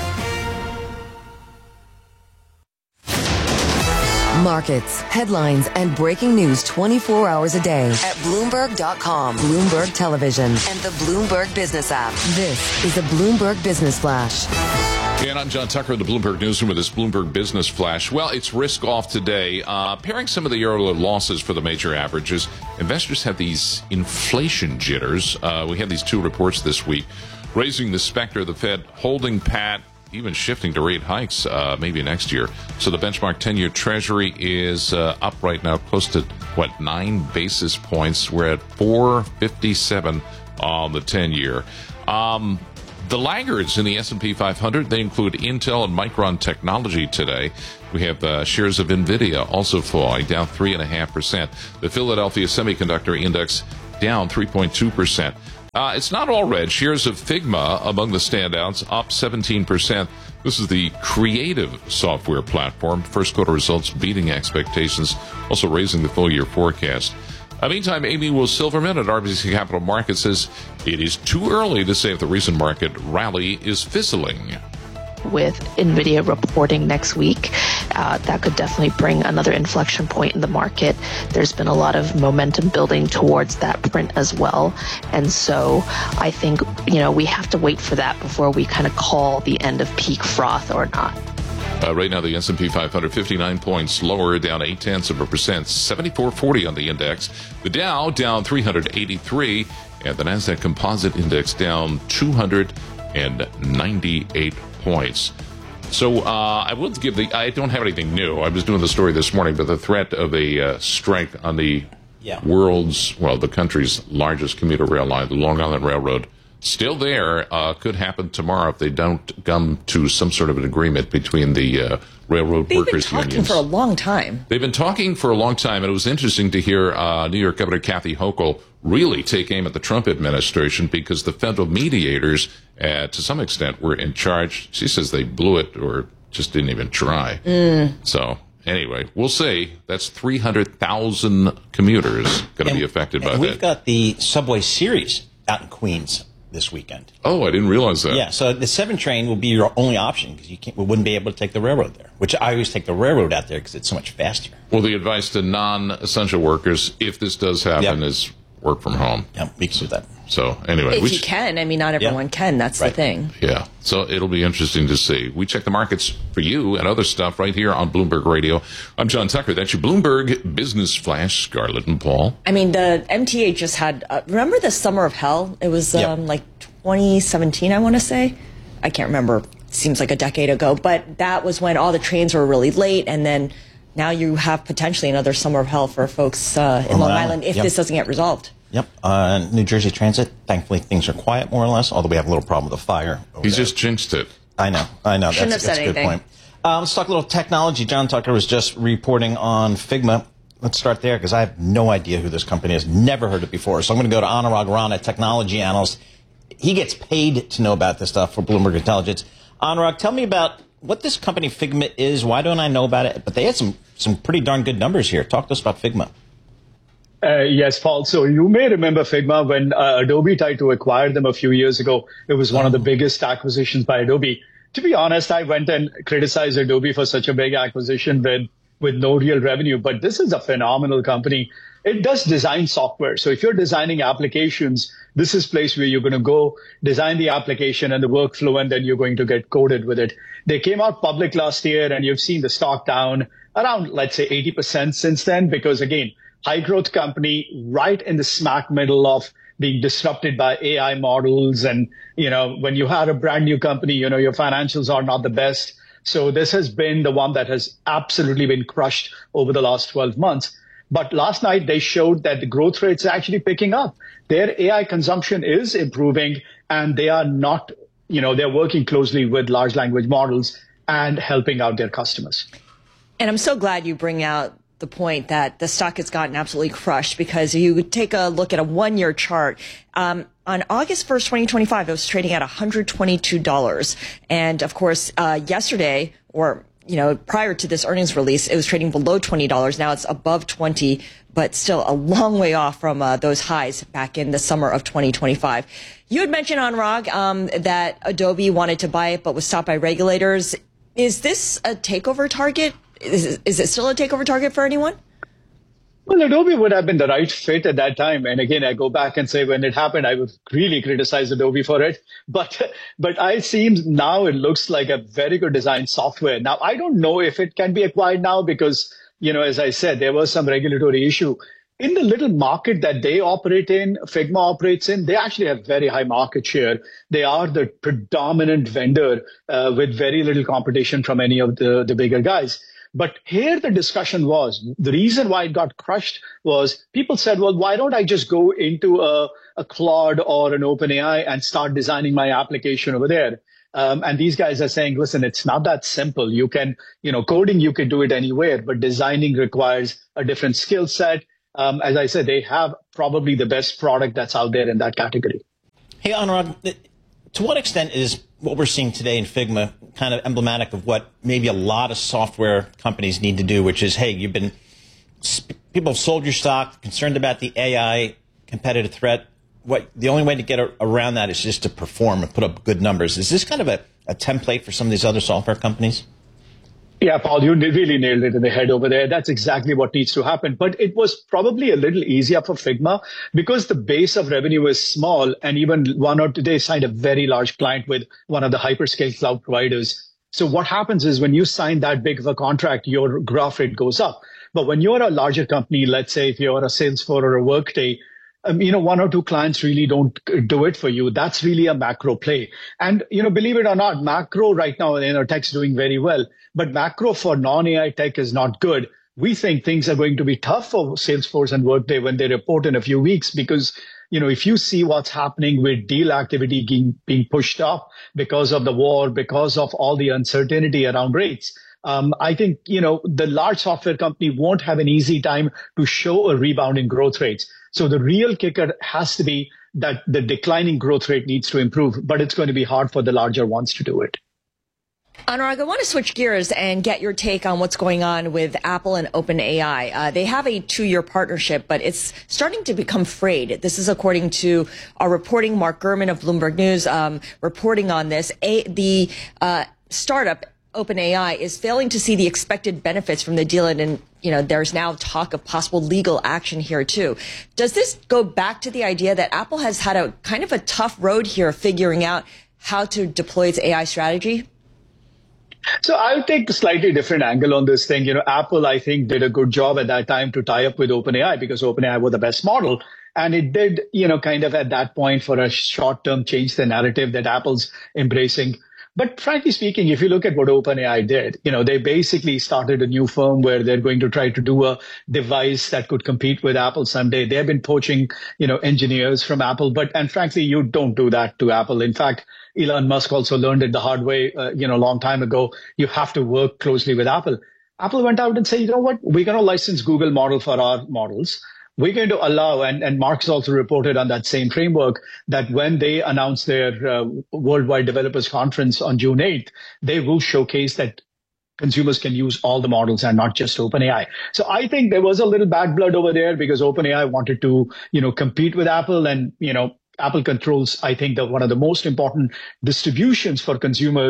Speaker 17: Markets, headlines, and breaking news twenty-four hours a day at Bloomberg dot com, Bloomberg Television, and the Bloomberg Business app. This is a Bloomberg Business Flash.
Speaker 2: And I'm John Tucker in the Bloomberg Newsroom with this Bloomberg Business Flash. Well, it's risk off today. Uh, pairing some of the earlier losses for the major averages, investors have these inflation jitters. Uh, we had these two reports this week, raising the specter of the Fed holding pat, even shifting to rate hikes uh, maybe next year. So the benchmark ten-year Treasury is uh, up right now close to, what, nine basis points. We're at four fifty-seven on the ten-year. Um, the laggards in the S and P five hundred, they include Intel and Micron Technology today. We have uh, shares of NVIDIA also falling, down three point five percent. The Philadelphia Semiconductor Index down three point two percent. Uh, it's not all red. Shares of Figma among the standouts, up seventeen percent. This is the creative software platform. First quarter results beating expectations, also raising the full year forecast. Uh, meantime, Amy Will Silverman at R B C Capital Markets says it is too early to say if the recent market rally is fizzling.
Speaker 4: With NVIDIA reporting next week, uh, that could definitely bring another inflection point in the market. There's been a lot of momentum building towards that print as well. And so I think, you know, we have to wait for that before we kind of call the end of peak froth or not.
Speaker 2: Uh, right now, the S and P five hundred, fifty-nine points lower, down eight tenths of a percent, seventy-four forty on the index. The Dow down three hundred eighty-three, and the NASDAQ Composite Index down two hundred ninety-eight points. So uh, I will give the, I don't have anything new. I was doing the story this morning, but the threat of a uh, strike on the yeah. world's, well, the country's largest commuter rail line, the Long Island Railroad, still there, uh, could happen tomorrow if they don't come to some sort of an agreement between the uh, railroad
Speaker 3: They've
Speaker 2: workers
Speaker 3: been talking
Speaker 2: unions.
Speaker 3: for a long time.
Speaker 2: They've been talking for a long time, and it was interesting to hear uh, New York Governor Kathy Hochul really take aim at the Trump administration because the federal mediators, uh, to some extent, were in charge. She says they blew it or just didn't even try. Mm. So anyway, we'll see. That's three hundred thousand commuters going to be affected by
Speaker 1: and
Speaker 2: that.
Speaker 1: We've got the Subway Series out in Queens this weekend.
Speaker 2: Oh, I didn't realize that.
Speaker 1: Yeah, so the seven train will be your only option because you can't, we wouldn't be able to take the railroad there, which I always take the railroad out there because it's so much faster.
Speaker 2: Well, the advice to non-essential workers, if this does happen, yep. is work from home.
Speaker 1: Yeah, we can do that.
Speaker 2: So anyway.
Speaker 3: If
Speaker 2: we
Speaker 3: you
Speaker 2: ch-
Speaker 3: can. I mean, not everyone yeah. can. That's
Speaker 1: right.
Speaker 3: the thing.
Speaker 2: Yeah. So it'll be interesting to see. We check the markets for you and other stuff right here on Bloomberg Radio. I'm John Tucker. That's your Bloomberg Business Flash, Scarlett and Paul.
Speaker 3: I mean, the M T A just had, uh, remember the Summer of Hell? It was um, yep. like twenty seventeen, I want to say. I can't remember. It seems like a decade ago. But that was when all the trains were really late. And then now you have potentially another Summer of Hell for folks uh, in Long Island if
Speaker 1: yep.
Speaker 3: this doesn't get resolved.
Speaker 1: Yep. Uh, New Jersey Transit, thankfully things are quiet more or less, although we have a little problem with the fire.
Speaker 2: He just jinxed it.
Speaker 1: I know. I know.
Speaker 3: Shouldn't
Speaker 1: that's
Speaker 3: have
Speaker 1: that's
Speaker 3: said
Speaker 1: a good
Speaker 3: anything.
Speaker 1: point. Uh, let's talk a little technology. John Tucker was just reporting on Figma. Let's start there because I have no idea who this company is. Never heard it before. So I'm going to go to Anurag Rana, technology analyst. He gets paid to know about this stuff for Bloomberg Intelligence. Anurag, tell me about what this company Figma is. Why don't I know about it? But they had some, some pretty darn good numbers here. Talk to us about Figma.
Speaker 5: Uh, yes, Paul. So you may remember Figma when uh, Adobe tried to acquire them a few years ago. It was one of the biggest acquisitions by Adobe. To be honest, I went and criticized Adobe for such a big acquisition with, with no real revenue. But this is a phenomenal company. it does design software. So if you're designing applications, this is a place where you're going to go design the application and the workflow, and then you're going to get coded with it. They came out public last year, and you've seen the stock down around, let's say, eighty percent since then, because again, high growth company right in the smack middle of being disrupted by A I models. And, you know, when you have a brand new company, you know, your financials are not the best. So this has been the one that has absolutely been crushed over the last twelve months. But last night they showed that the growth rates are actually picking up. Their A I consumption is improving, and they are not, you know, they're working closely with large language models and helping out their customers.
Speaker 3: And I'm so glad you bring out the point that the stock has gotten absolutely crushed, because you take a look at a one-year chart. Um, on August first, twenty twenty-five, it was trading at one hundred twenty-two dollars. And of course, uh, yesterday, or, you know, prior to this earnings release, it was trading below twenty dollars. Now it's above twenty, but still a long way off from uh, those highs back in the summer of twenty twenty-five. You had mentioned, Anurag, um, that Adobe wanted to buy it, but was stopped by regulators. Is this a takeover target? Is, is it still a takeover target for anyone?
Speaker 5: Well, Adobe would have been the right fit at that time. And again, I go back and say when it happened, I would really criticize Adobe for it. But but I seems now it looks like a very good design software. Now, I don't know if it can be acquired now because, you know, as I said, there was some regulatory issue. In the little market that they operate in, Figma operates in, they actually have very high market share. They are the predominant vendor uh, with very little competition from any of the, the bigger guys. But here the discussion was, the reason why it got crushed was people said, well, why don't I just go into a, a Claude or an OpenAI and start designing my application over there? Um, and these guys are saying, listen, it's not that simple. You can, you know, coding, you can do it anywhere, but designing requires a different skill set. Um, as I said, they have probably the best product that's out there in that category.
Speaker 1: Hey, Anurag, to what extent is what we're seeing today in Figma kind of emblematic of what maybe a lot of software companies need to do, which is, hey, you've been, people have sold your stock, concerned about the A I competitive threat. What the only way to get around that is just to perform and put up good numbers. Is this kind of a, a template for some of these other software companies?
Speaker 5: Yeah, Paul, you really nailed it in the head over there. That's exactly what needs to happen. But it was probably a little easier for Figma because the base of revenue is small. And even one or two, they signed a very large client with one of the hyperscale cloud providers. So what happens is when you sign that big of a contract, your growth rate goes up. But when you're a larger company, let's say if you're a Salesforce or a Workday, Um, you know, one or two clients really don't do it for you. That's really a macro play. And, you know, believe it or not, macro right now, you know, tech's doing very well, but macro for non-A I tech is not good. We think things are going to be tough for Salesforce and Workday when they report in a few weeks because, you know, if you see what's happening with deal activity being, being pushed up because of the war, because of all the uncertainty around rates, Um, I think, you know, the large software company won't have an easy time to show a rebound in growth rates. So the real kicker has to be that the declining growth rate needs to improve, but it's going to be hard for the larger ones to do it.
Speaker 3: Anurag, I want to switch gears and get your take on what's going on with Apple and OpenAI. Uh, they have a two-year partnership, but it's starting to become frayed. This is according to our reporting, Mark Gurman of Bloomberg News, um, reporting on this. A, the uh, startup OpenAI is failing to see the expected benefits from the deal, and, and you know there's now talk of possible legal action here too. Does this go back to the idea that Apple has had a kind of a tough road here figuring out how to deploy its A I strategy?
Speaker 5: So I'll take a slightly different angle on this thing. You know, Apple, I think, did a good job at that time to tie up with OpenAI because OpenAI was the best model. And it did, you know, kind of at that point for a short term change the narrative that Apple's embracing. But frankly speaking, if you look at what OpenAI did, you know, they basically started a new firm where they're going to try to do a device that could compete with Apple someday. They've been poaching, you know, engineers from Apple. But, and frankly, you don't do that to Apple. In fact, Elon Musk also learned it the hard way, uh, you know, a long time ago. You have to work closely with Apple. Apple went out and said, you know what, we're going to license Google model for our models. We're going to allow, and, and Mark's also reported on that same framework, that when they announce their uh, Worldwide Developers Conference on June eighth, they will showcase that consumers can use all the models and not just OpenAI. So I think there was a little bad blood over there because OpenAI wanted to, you know, compete with Apple, and, you know, Apple controls, I think, the, one of the most important distributions for consumers.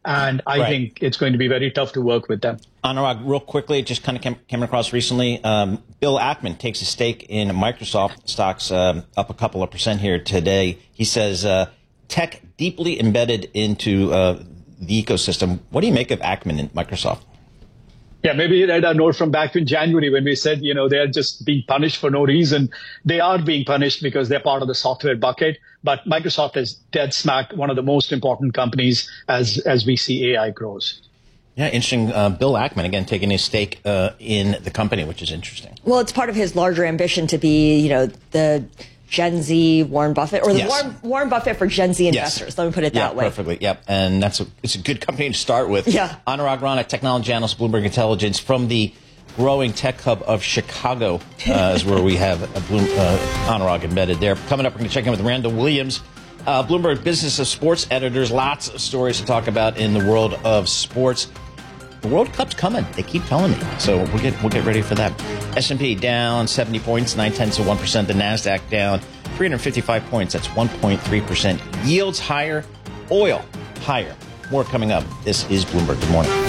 Speaker 5: And I
Speaker 1: Right.
Speaker 5: think it's going to be very tough to work with them.
Speaker 1: Anurag, real quickly, it just kind of came, came across recently. Um, Bill Ackman takes a stake in Microsoft. Stocks um, up a couple of percent here today. He says uh, tech deeply embedded into uh, the ecosystem. What do you make of Ackman and Microsoft?
Speaker 5: Yeah, maybe you read a note from back in January when we said, you know, they're just being punished for no reason. They are being punished because they're part of the software bucket. But Microsoft is dead smack one of the most important companies as as we see A I grows.
Speaker 1: Yeah, interesting. Uh, Bill Ackman, again, taking his stake uh, in the company, which is interesting.
Speaker 3: Well, it's part of his larger ambition to be, you know, the Gen Z Warren Buffett, or the
Speaker 1: Yes.
Speaker 3: Warren, Warren Buffett for Gen Z investors.
Speaker 1: Yes.
Speaker 3: Let me put it
Speaker 1: yeah,
Speaker 3: that way.
Speaker 1: perfectly. Yep, and that's a, it's a good company to start with.
Speaker 3: Yeah.
Speaker 1: Anurag Rana, technology analyst, Bloomberg Intelligence, from the growing tech hub of Chicago, uh, is where we have a Bloom, uh, Anurag embedded there. Coming up, we're going to check in with Randall Williams, uh, Bloomberg Business of Sports editors. Lots of stories to talk about in the world of sports. The World Cup's coming. They keep telling me. So we'll get we'll get ready for that. S and P down seventy points, nine tenths of one percent. The NASDAQ down three hundred fifty-five points. That's one point three percent. Yields higher. Oil higher. More coming up. This is Bloomberg. Good morning.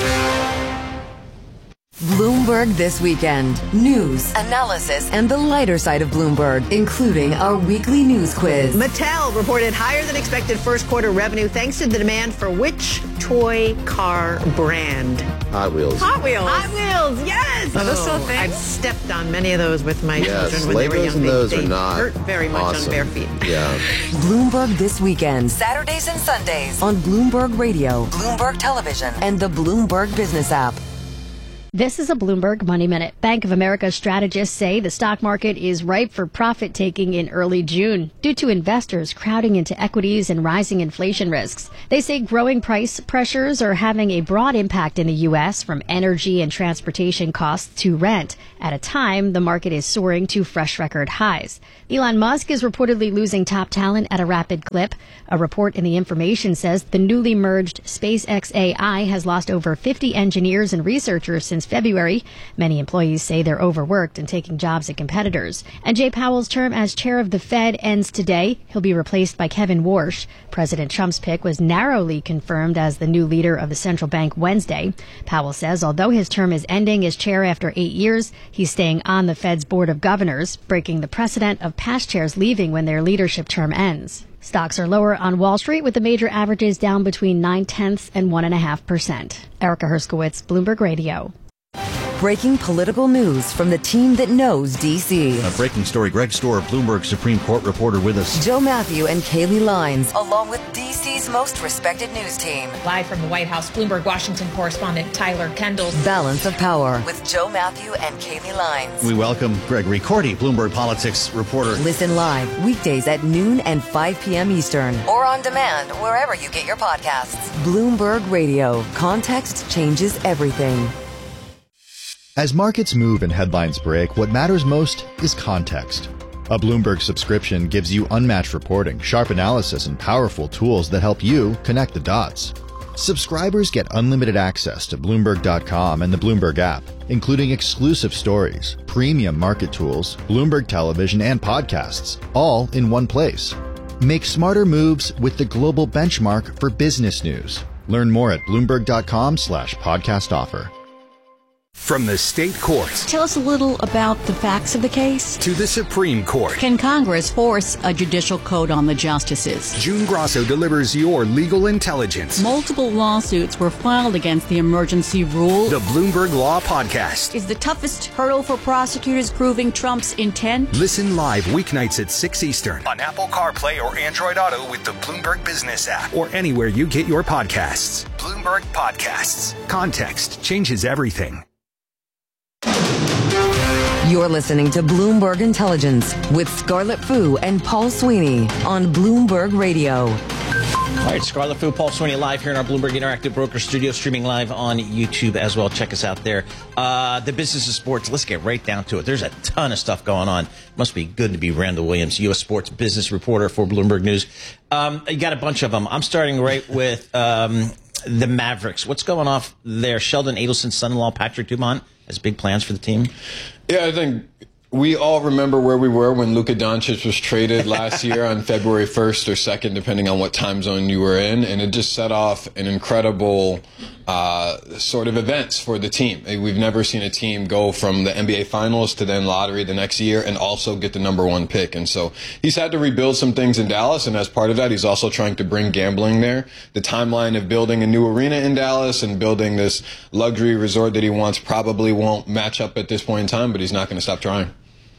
Speaker 17: Bloomberg This Weekend. News, analysis, and the lighter side of Bloomberg, including our weekly news quiz.
Speaker 6: Mattel reported higher than expected first quarter revenue thanks to the demand for which toy car brand?
Speaker 8: Hot Wheels.
Speaker 6: Hot Wheels. Hot Wheels, yes.
Speaker 8: Are those
Speaker 6: oh,
Speaker 8: still a thing?
Speaker 6: I've stepped on many of those with my
Speaker 8: Yes,
Speaker 6: children when they were
Speaker 8: Legos
Speaker 6: young.
Speaker 8: and
Speaker 6: They,
Speaker 8: those
Speaker 6: they
Speaker 8: are not
Speaker 6: hurt very much
Speaker 8: awesome.
Speaker 6: on bare feet.
Speaker 8: Yeah.
Speaker 17: Bloomberg This Weekend. Saturdays and Sundays on Bloomberg Radio, Bloomberg Television, and the Bloomberg Business app.
Speaker 24: This is a Bloomberg Money Minute. Bank of America strategists say the stock market is ripe for profit taking in early June due to investors crowding into equities and rising inflation risks. They say growing price pressures are having a broad impact in the U S, from energy and transportation costs to rent, at a time the market is soaring to fresh record highs. Elon Musk is reportedly losing top talent at a rapid clip. A report in The Information says the newly merged SpaceX A I has lost over fifty engineers and researchers since February. Many employees say they're overworked and taking jobs at competitors. And Jay Powell's term as chair of the Fed ends today. He'll be replaced by Kevin Warsh. President Trump's pick was narrowly confirmed as the new leader of the central bank Wednesday. Powell says although his term is ending as chair after eight years, he's staying on the Fed's board of governors, breaking the precedent of past chairs leaving when their leadership term ends. Stocks are lower on Wall Street, with the major averages down between nine tenths and one and a half percent. Erica Herskowitz, Bloomberg Radio.
Speaker 17: Breaking political news from the team that knows D C.
Speaker 9: A breaking story. Greg Storer, Bloomberg Supreme Court reporter, with us.
Speaker 17: Joe Matthew and Kaylee Lines, along with D C's most respected news team.
Speaker 10: Live from the White House, Bloomberg Washington correspondent Tyler Kendall.
Speaker 17: Balance of Power with Joe Matthew and Kaylee Lines.
Speaker 9: We welcome Gregory Cordy, Bloomberg Politics reporter.
Speaker 17: Listen live weekdays at noon and five p.m. Eastern, or on demand wherever you get your podcasts. Bloomberg Radio. Context changes everything.
Speaker 13: As markets move and headlines break, what matters most is context. A Bloomberg subscription gives you unmatched reporting, sharp analysis, and powerful tools that help you connect the dots. Subscribers get unlimited access to Bloomberg dot com and the Bloomberg app, including exclusive stories, premium market tools, Bloomberg television, and podcasts, all in one place. Make smarter moves with the global benchmark for business news. Learn more at Bloomberg dot com slash podcast offer.
Speaker 7: From the state courts
Speaker 15: Tell us a little about the facts of the case.
Speaker 7: to the Supreme Court,
Speaker 15: Can Congress force a judicial code on the justices?
Speaker 7: June Grasso delivers your legal intelligence.
Speaker 15: Multiple lawsuits were filed against the emergency rule.
Speaker 7: The Bloomberg Law Podcast.
Speaker 15: Is the toughest hurdle for prosecutors proving Trump's intent?
Speaker 7: Listen live weeknights at six Eastern on Apple CarPlay or Android Auto with the Bloomberg Business app, or anywhere you get your podcasts. Bloomberg Podcasts. Context changes everything.
Speaker 17: You're listening to Bloomberg Intelligence with Scarlett Fu and Paul Sweeney on Bloomberg Radio.
Speaker 1: All right, Scarlett Fu, Paul Sweeney, live here in our Bloomberg Interactive Broker Studio, streaming live on YouTube as well. Check us out there. Uh, the business of sports, let's get right down to it. There's a ton of stuff going on. Must be good to be Randall Williams, U S sports business reporter for Bloomberg News. Um, you got a bunch of them. I'm starting right with um, the Mavericks. What's going off there? Sheldon Adelson's son-in-law, Patrick Dumont, has big plans for the team.
Speaker 27: Yeah, I think
Speaker 8: we all remember where we were when Luka Doncic was traded last year on February first or second, depending on what time zone you were in. And it just set off an incredible uh, sort of events for the team. We've never seen a team go from the N B A Finals to then lottery the next year and also get the number one pick. And so he's had to rebuild some things in Dallas. And as part of that, he's also trying to bring gambling there. The timeline of building a new arena in Dallas and building this luxury resort that he wants probably won't match up at this point in time, but he's not going to stop trying.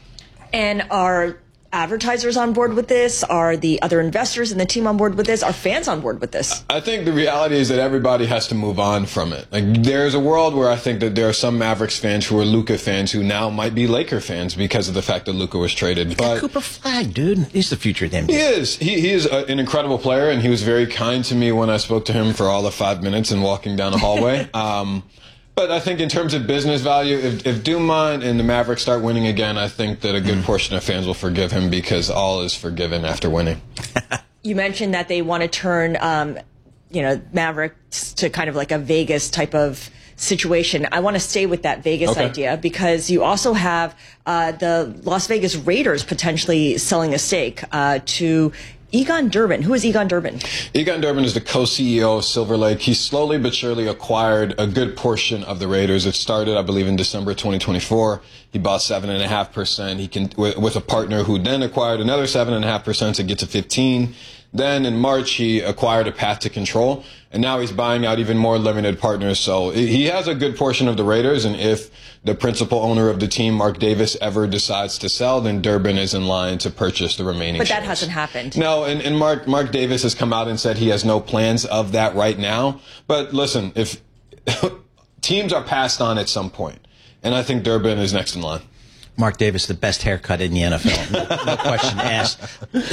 Speaker 3: And are advertisers on board with this? Are the other investors in the team on board with this? Are fans on board with this?
Speaker 8: I think the reality is that everybody has to move on from it. Like, there's a world where I think that there are some Mavericks fans who are Luka fans who now might be Laker fans because of the fact that Luka was traded. But
Speaker 1: Cooper Flag, dude, he's the future of the N B A.
Speaker 8: He is. He, he is a, an incredible player, and he was very kind to me when I spoke to him for all of five minutes and walking down the hallway. um, But I think in terms of business value, if, if Dumont and the Mavericks start winning again, I think that a good portion of fans will forgive him because all is forgiven after winning.
Speaker 3: You mentioned that they want to turn, um, you know, Mavericks to kind of like a Vegas type of situation. I want to stay with that Vegas
Speaker 8: Okay.
Speaker 3: idea because you also have uh, the Las Vegas Raiders potentially selling a stake uh, to Egon Durbin. Who is Egon Durbin?
Speaker 8: Egon Durbin is the co-C E O of Silver Lake. He slowly but surely acquired a good portion of the Raiders. It started, I believe, in December twenty twenty-four. He bought seven and a half percent. He can with, with a partner who then acquired another seven and a half percent to get to fifteen. Then in March, he acquired a path to control, and now he's buying out even more limited partners. So he has a good portion of the Raiders, and if the principal owner of the team, Mark Davis, ever decides to sell, then Durbin is in line to purchase the remaining
Speaker 3: But that
Speaker 8: shares.
Speaker 3: hasn't happened.
Speaker 8: No, and, and Mark Mark Davis has come out and said he has no plans of that right now. But listen, if teams are passed on at some point, and I think Durbin is next in line.
Speaker 1: Mark Davis, the best haircut in the N F L. No, no question asked.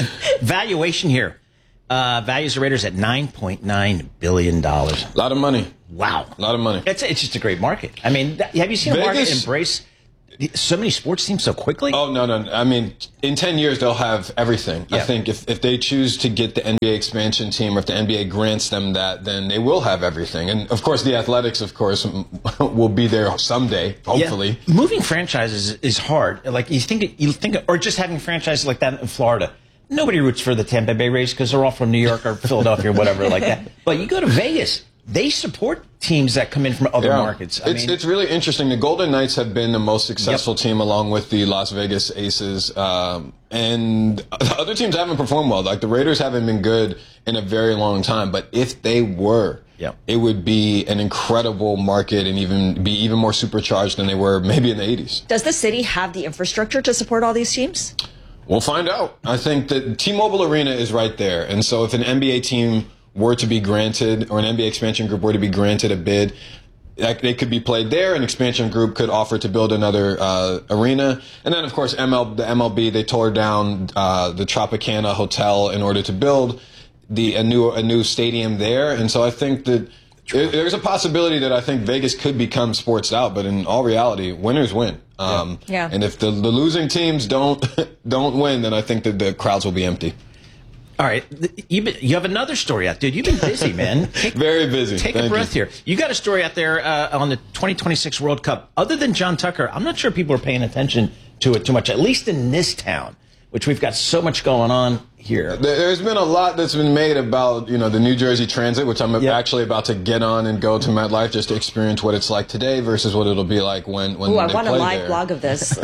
Speaker 1: Valuation here. Uh, values the Raiders at nine point nine billion dollars.
Speaker 8: A lot of money.
Speaker 1: Wow.
Speaker 8: A lot of money.
Speaker 1: It's, it's just a great market. I mean, that, have you seen a market embrace so many sports teams so quickly?
Speaker 8: Oh, no, no. I mean, in ten years, they'll have everything.
Speaker 1: Yeah.
Speaker 8: I think if, if they choose to get the N B A expansion team or if the N B A grants them that, then they will have everything. And, of course, the Athletics, of course, will be there someday, hopefully.
Speaker 1: Yeah. Moving franchises is hard. Like, you think, you think, or just having franchises like that in Florida. Nobody roots for the Tampa Bay Rays because they're all from New York or Philadelphia or whatever like that. But you go to Vegas, they support teams that come in from other
Speaker 8: Yeah.
Speaker 1: markets. I
Speaker 8: it's,
Speaker 1: mean,
Speaker 8: it's really interesting. The Golden Knights have been the most successful
Speaker 1: Yep.
Speaker 8: team along with the Las Vegas Aces. Um, and the other teams haven't performed well. Like the Raiders haven't been good in a very long time. But if they were,
Speaker 1: Yep.
Speaker 8: it would be an incredible market and even be even more supercharged than they were maybe in the eighties.
Speaker 3: Does the city have the infrastructure to support all these teams?
Speaker 8: We'll find out. I think that T-Mobile Arena is right there. And so if an N B A team were to be granted, or an N B A expansion group were to be granted a bid, that they could be played there. An expansion group could offer to build another uh, arena. And then, of course, M L, the M L B, they tore down uh, the Tropicana Hotel in order to build the a new a new stadium there. And so I think that there- there's a possibility that I think Vegas could become sportsed out. But in all reality, winners win. Um,
Speaker 3: Yeah.
Speaker 8: And if the, the losing teams don't don't win, then I think that the crowds will be empty.
Speaker 1: all right. You, been, you have another story out, dude. You've been busy, man. Take,
Speaker 8: Very busy.
Speaker 1: Take
Speaker 8: Thank
Speaker 1: a breath
Speaker 8: you.
Speaker 1: here. You got a story out there uh, on the twenty twenty-six World Cup. Other than John Tucker, I'm not sure people are paying attention to it too much, at least in this town, which we've got so much going on here.
Speaker 8: There- There's been a lot that's been made about, you know, the New Jersey Transit, which I'm actually about to get on and go to MetLife just to experience what it's like today versus what it'll be like when when
Speaker 3: Ooh, I
Speaker 8: they
Speaker 3: want a
Speaker 8: play
Speaker 3: live
Speaker 8: there.
Speaker 3: blog of this.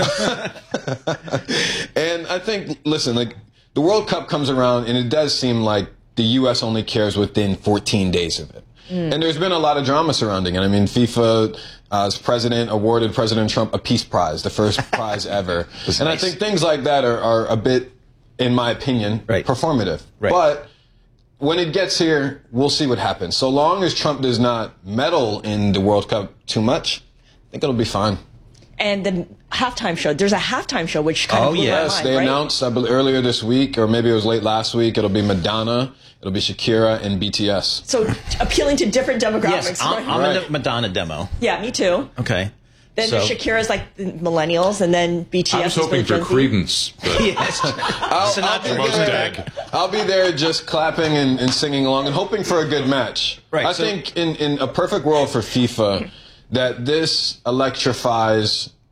Speaker 8: And I think, listen, like the World Cup comes around, and it does seem like the U S only cares within fourteen days of it.
Speaker 3: Mm.
Speaker 8: And there's been a lot of drama surrounding it. I mean, FIFA's uh, president awarded President Trump a peace prize, the first prize ever. And I
Speaker 1: nice.
Speaker 8: think things like that are, are a bit, in my opinion, performative.
Speaker 1: Right.
Speaker 8: But when it gets here, we'll see what happens. So long as Trump does not meddle in the World Cup too much, I think it'll be fine.
Speaker 3: And the halftime show, there's a halftime show which kind of blew my
Speaker 8: yes,
Speaker 3: mind,
Speaker 8: they
Speaker 3: right?
Speaker 8: announced I believe, earlier this week, or maybe it was late last week. It'll be Madonna, it'll be Shakira, and B T S.
Speaker 3: So appealing to different demographics.
Speaker 1: Yes, I'm,
Speaker 3: right?
Speaker 1: I'm in the Madonna demo.
Speaker 3: Yeah, me too.
Speaker 1: Okay.
Speaker 3: Then
Speaker 1: So-
Speaker 3: Shakira's like the millennials, and then B T S.
Speaker 2: I was
Speaker 3: is
Speaker 2: hoping
Speaker 3: the
Speaker 2: for
Speaker 3: Gen Z.
Speaker 2: Credence. But
Speaker 1: yes.
Speaker 8: I'll, I'll, be
Speaker 2: Mustang.
Speaker 8: there, I'll be there just clapping and, and singing along and hoping for a good match.
Speaker 1: Right,
Speaker 8: I
Speaker 1: so-
Speaker 8: think in, in a perfect world for FIFA, that this electrifies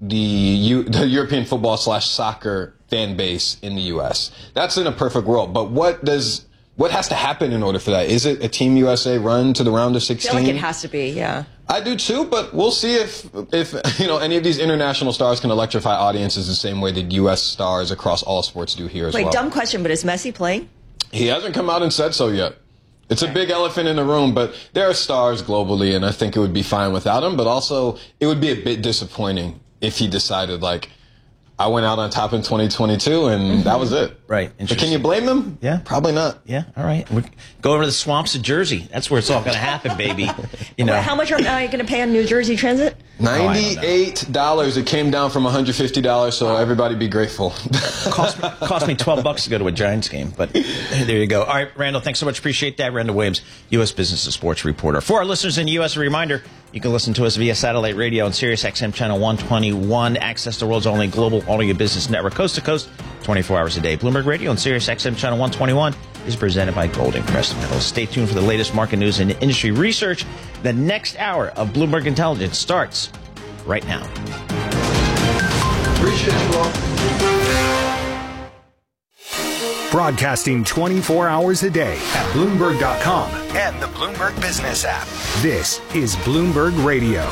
Speaker 8: the U, the European football slash soccer fan base in the U S. That's in a perfect world. But what does what has to happen in order for that? Is it a Team U S A run to the round of sixteen?
Speaker 3: I feel like it has to be, yeah.
Speaker 8: I do too, but we'll see if if you know any of these international stars can electrify audiences the same way that U S stars across all sports do here as
Speaker 3: Wait,
Speaker 8: well.
Speaker 3: dumb question, but is Messi playing?
Speaker 8: He hasn't come out and said so yet. It's a big elephant in the room, but there are stars globally, and I think it would be fine without him. But also, it would be a bit disappointing if he decided, like, I went out on top in twenty twenty-two, and mm-hmm. that was it.
Speaker 1: Right.
Speaker 8: But can you blame him?
Speaker 1: Yeah.
Speaker 8: Probably not.
Speaker 1: Yeah. All right. We're, go over to the swamps of Jersey. That's where it's all going to happen, baby. You know.
Speaker 3: Well, how much are you going to pay on New Jersey Transit?
Speaker 8: ninety-eight dollars. It came down from one hundred fifty dollars, so everybody be grateful.
Speaker 1: cost, me, cost me twelve bucks to go to a Giants game, but there you go. All right, Randall, thanks so much. Appreciate that. Randall Williams, U S Business and Sports reporter. For our listeners in the U S, a reminder, you can listen to us via satellite radio on Sirius X M channel one twenty-one. Access the world's only global audio business network, coast to coast, twenty-four hours a day. Bloomberg Radio on Sirius X M channel one twenty-one is presented by Golden Crest Metals. Stay tuned for the latest market news and industry research. The next hour of Bloomberg Intelligence starts right now.
Speaker 8: Appreciate you all.
Speaker 7: Broadcasting twenty-four hours a day at Bloomberg dot com and the Bloomberg Business app. This is Bloomberg Radio.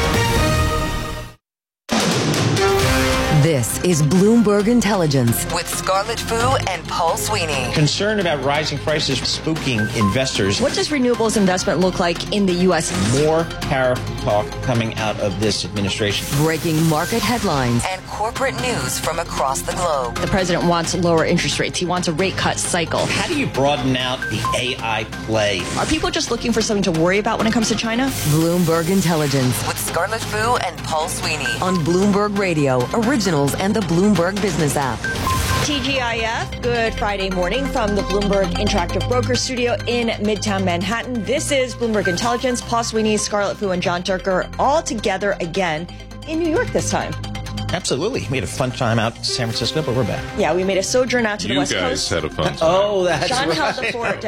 Speaker 17: This is Bloomberg Intelligence with Scarlett Fu and Paul Sweeney.
Speaker 1: Concern about rising prices spooking investors.
Speaker 3: What does renewables investment look like in the U S?
Speaker 1: More tariff talk coming out of this administration.
Speaker 17: Breaking market headlines and corporate news from across the globe.
Speaker 3: The president wants lower interest rates. He wants a rate cut cycle.
Speaker 1: How do you broaden out the A I play?
Speaker 3: Are people just looking for something to worry about when it comes to China?
Speaker 17: Bloomberg Intelligence with Scarlett Fu and Paul Sweeney on Bloomberg Radio, Originals, and the Bloomberg Business app.
Speaker 3: T G I F, good Friday morning from the Bloomberg Interactive Broker Studio in Midtown Manhattan. This is Bloomberg Intelligence. Paul Sweeney, Scarlett Fu, and John Turker all together again in New York this time.
Speaker 1: Absolutely. We had a fun time out in San Francisco, but we're back.
Speaker 3: Yeah, we made a sojourn out to
Speaker 2: you
Speaker 3: the West
Speaker 2: guys
Speaker 3: Coast.
Speaker 2: had a fun time.
Speaker 1: Oh, that's
Speaker 3: John
Speaker 1: right.
Speaker 3: held the fort.